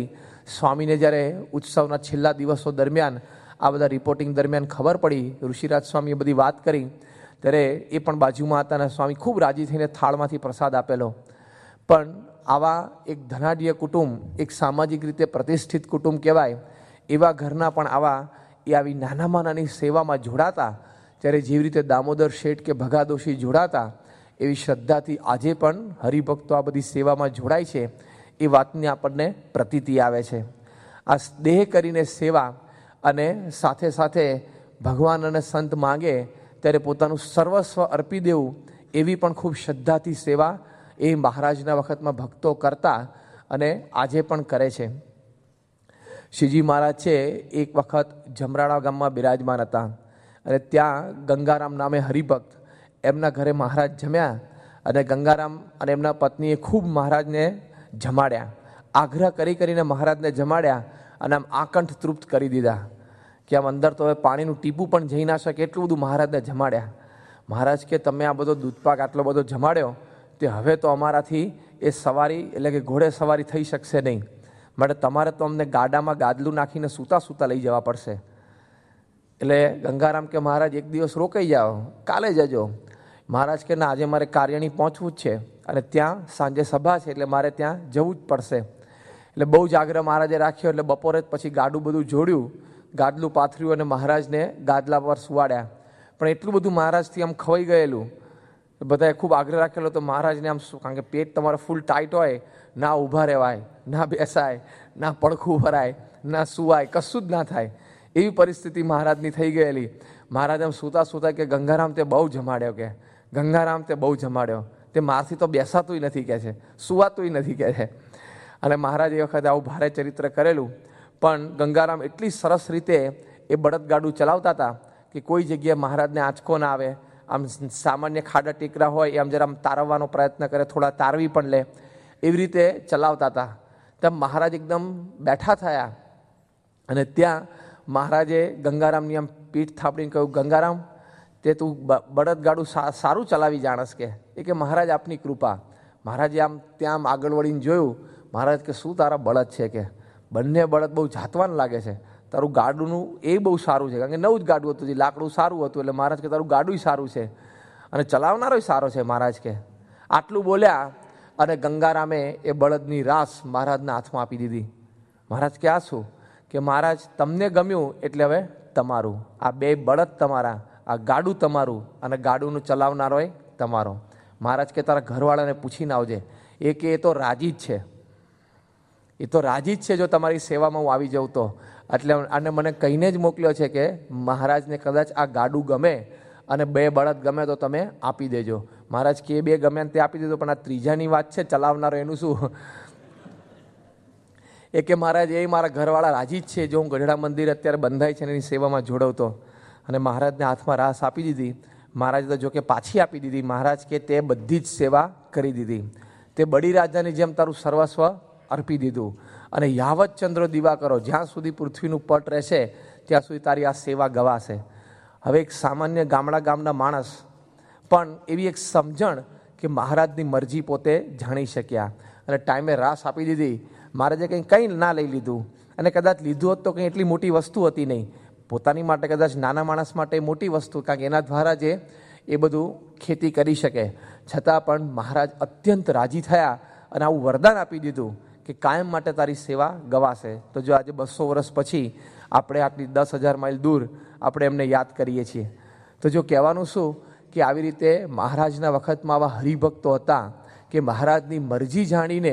સ્વામીને જ્યારે ઉત્સવના છેલ્લા દિવસો દરમિયાન આ બધા રિપોર્ટિંગ દરમિયાન ખબર પડી, ઋષિરાજ સ્વામીએ બધી વાત કરી, ત્યારે એ પણ બાજુમાં હતા અને સ્વામી ખૂબ રાજી થઈને થાળમાંથી પ્રસાદ આપેલો. પણ આવા એક ધનાઢ્ય કુટુંબ, એક સામાજિક રીતે પ્રતિષ્ઠિત કુટુંબ કહેવાય, એવા ઘરના પણ આવી નાનામાં નાની સેવામાં જોડાતા, ત્યારે જેવી રીતે દામોદર શેઠ કે ભગાદોશી જોડાતા, એવી શ્રદ્ધાથી આજે પણ હરિભક્તો આ બધી સેવામાં જોડાય છે. એ વાતની આપણને પ્રતીતિ આવે છે. આ દેહ કરીને સેવા અને સાથે સાથે ભગવાન અને સંત માગે ત્યારે પોતાનું સર્વસ્વ અર્પી દેવું, એવી પણ ખૂબ શ્રદ્ધાથી સેવા એ મહારાજના વખતમાં ભક્તો કરતા અને આજે પણ કરે છે. શ્રીજી મહારાજ છે એક વખત જમરાળા ગામમાં બિરાજમાન હતા અને ત્યાં ગંગારામ નામે હરિભક્ત, એમના ઘરે મહારાજ જમ્યા અને ગંગારામ અને એમના પત્નીએ ખૂબ મહારાજને જમાડ્યા. આગ્રહ કરીને મહારાજને જમાડ્યા અને આમ આકંઠ તૃપ્ત કરી દીધા કે આમ અંદર તો હવે પાણીનું ટીપું પણ જઈ ના શકે એટલું બધું મહારાજને જમાડ્યા. મહારાજ કે તમે આ બધો દૂધપાક આટલો બધો જમાડ્યો તે હવે તો અમારાથી એ સવારી એટલે કે ઘોડે સવારી થઈ શકશે નહીં, માટે તમારે તો અમને ગાડામાં ગાદલું નાખીને સૂતા સૂતા લઈ જવા પડશે. એટલે ગંગારામ કે મહારાજ એક દિવસ રોકાઈ જાઓ, કાલે જજો. મહારાજ કે ના, આજે મારે કાર્યણી પહોંચવું જ છે અને ત્યાં સાંજે સભા છે એટલે મારે ત્યાં જવું જ પડશે. એટલે બહુ જ આગ્રહ મહારાજે રાખ્યો. એટલે બપોરે પછી ગાડું બધું જોડ્યું, ગાદલું પાથર્યું અને મહારાજને ગાદલા પર સુવાડ્યા. પણ એટલું બધું મહારાજથી આમ ખવાઈ ગયેલું, બધાએ ખૂબ આગ્રહ રાખેલો તો મહારાજને આમ શું, કારણ કે પેટ તમારે ફૂલ ટાઈટ હોય, ના ઊભા રહેવાય, ના બેસાય, ના પડખું ભરાય, ના સુવાય, કશું જ ના થાય એવી પરિસ્થિતિ મહારાજની થઈ ગયેલી. મહારાજ આમ સૂતા સૂતા કે ગંગારામ તે બહુ જમાડ્યો, કે ગંગારામ તે બહુ જમાડ્યો, તે મારથી તો બેસાતુંય નથી કહે છે, સુવાતુંય નથી કહે છે. અને મહારાજ એ વખતે આવું ભારે ચરિત્ર કરેલું. પણ ગંગારામ એટલી સરસ રીતે એ બળદગાડું ચલાવતા હતા કે કોઈ જગ્યાએ મહારાજને આંચકો ના આવે. આમ સામાન્ય ખાડા ટેકરા હોય એ આમ જરા તારવવાનો પ્રયત્ન કરે, થોડા તારવી પણ લે, એવી રીતે ચલાવતા હતા. તેમ મહારાજ એકદમ બેઠા થયા અને ત્યાં મહારાજે ગંગારામની આમ પીઠ થાપડીને કહ્યું, ગંગારામ તે તું બળદગાડું સારું ચલાવી જાણસ કે? એ કે મહારાજ આપની કૃપા. મહારાજે આમ ત્યાં આગળ વળીને જોયું. મહારાજ કે શું તારા બળદ છે? કે બંને બળદ બહુ જાતવાન લાગે છે, તારું ગાડુંનું એ બહુ સારું છે, કારણ કે નવું જ ગાડું હતું, લાકડું સારું હતું. એટલે મહારાજ કે તારું ગાડું સારું છે અને ચલાવનારો સારો છે મહારાજ કે. આટલું બોલ્યા અને ગંગારામે એ બળદની રાસ મહારાજના હાથમાં આપી દીધી. મહારાજ કે આ શું? કે મહારાજ તમને ગમ્યું એટલે હવે તમારું, આ બે બળદ તમારા, આ ગાડું તમારું અને ગાડુંનું ચલાવનારો તમારો. મહારાજ કે તારા ઘરવાળાને પૂછીને આવજે. એ કે એ તો રાજી જ છે, એ તો રાજી જ છે જો તમારી સેવામાં હું આવી જાઉં તો. એટલે આને મને કહીને જ મોકલ્યો છે કે મહારાજને કદાચ આ ગાડું ગમે અને બે બળદ ગમે તો તમે આપી દેજો. મહારાજ કે એ બે ગમે તે આપી દેજો, પણ આ ત્રીજાની વાત છે ચલાવનારો, એનું શું? એ કે મહારાજ એ મારા ઘરવાળા રાજી જ છે જો હું ગઢડા મંદિર અત્યારે બંધાય છે એની સેવામાં જોડવતો. અને મહારાજને હાથમાં રાસ આપી દીધી. મહારાજ તો જો કે પાછી આપી દીધી. મહારાજ કે તે બધી જ સેવા કરી દીધી, તે બળી રાજાની જેમ તારું સર્વસ્વ અર્પી દીધું. અને યાવત ચંદ્ર દીવા કરો, જ્યાં સુધી પૃથ્વીનું પટ રહેશે ત્યાં સુધી તારી આ સેવા ગવાશે. હવે એક સામાન્ય ગામના માણસ પણ એવી એક સમજણ કે મહારાજની મરજી પોતે જાણી શક્યા અને ટાઈમે રાસ આપી દીધી. મહારાજે કંઈ ના લઈ લીધું, અને કદાચ લીધું હોત તો કંઈ એટલી મોટી વસ્તુ હતી નહીં. પોતાની માટે કદાચ નાના માણસ માટે મોટી વસ્તુ, કારણ કે એના દ્વારા જે એ બધું ખેતી કરી શકે. છતાં પણ મહારાજ અત્યંત રાજી થયા અને આવું વરદાન આપી દીધું કે કાયમ માટે તારી સેવા ગવાશે. તો જો આજે 200 વર્ષ પછી આપણે આટલી 10,000 માઇલ દૂર આપણે એમને યાદ કરીએ છીએ, તો જો કહેવાનું શું કે આવી રીતે મહારાજના વખતમાં આવા હરિભક્તો હતા કે મહારાજની મરજી જાણીને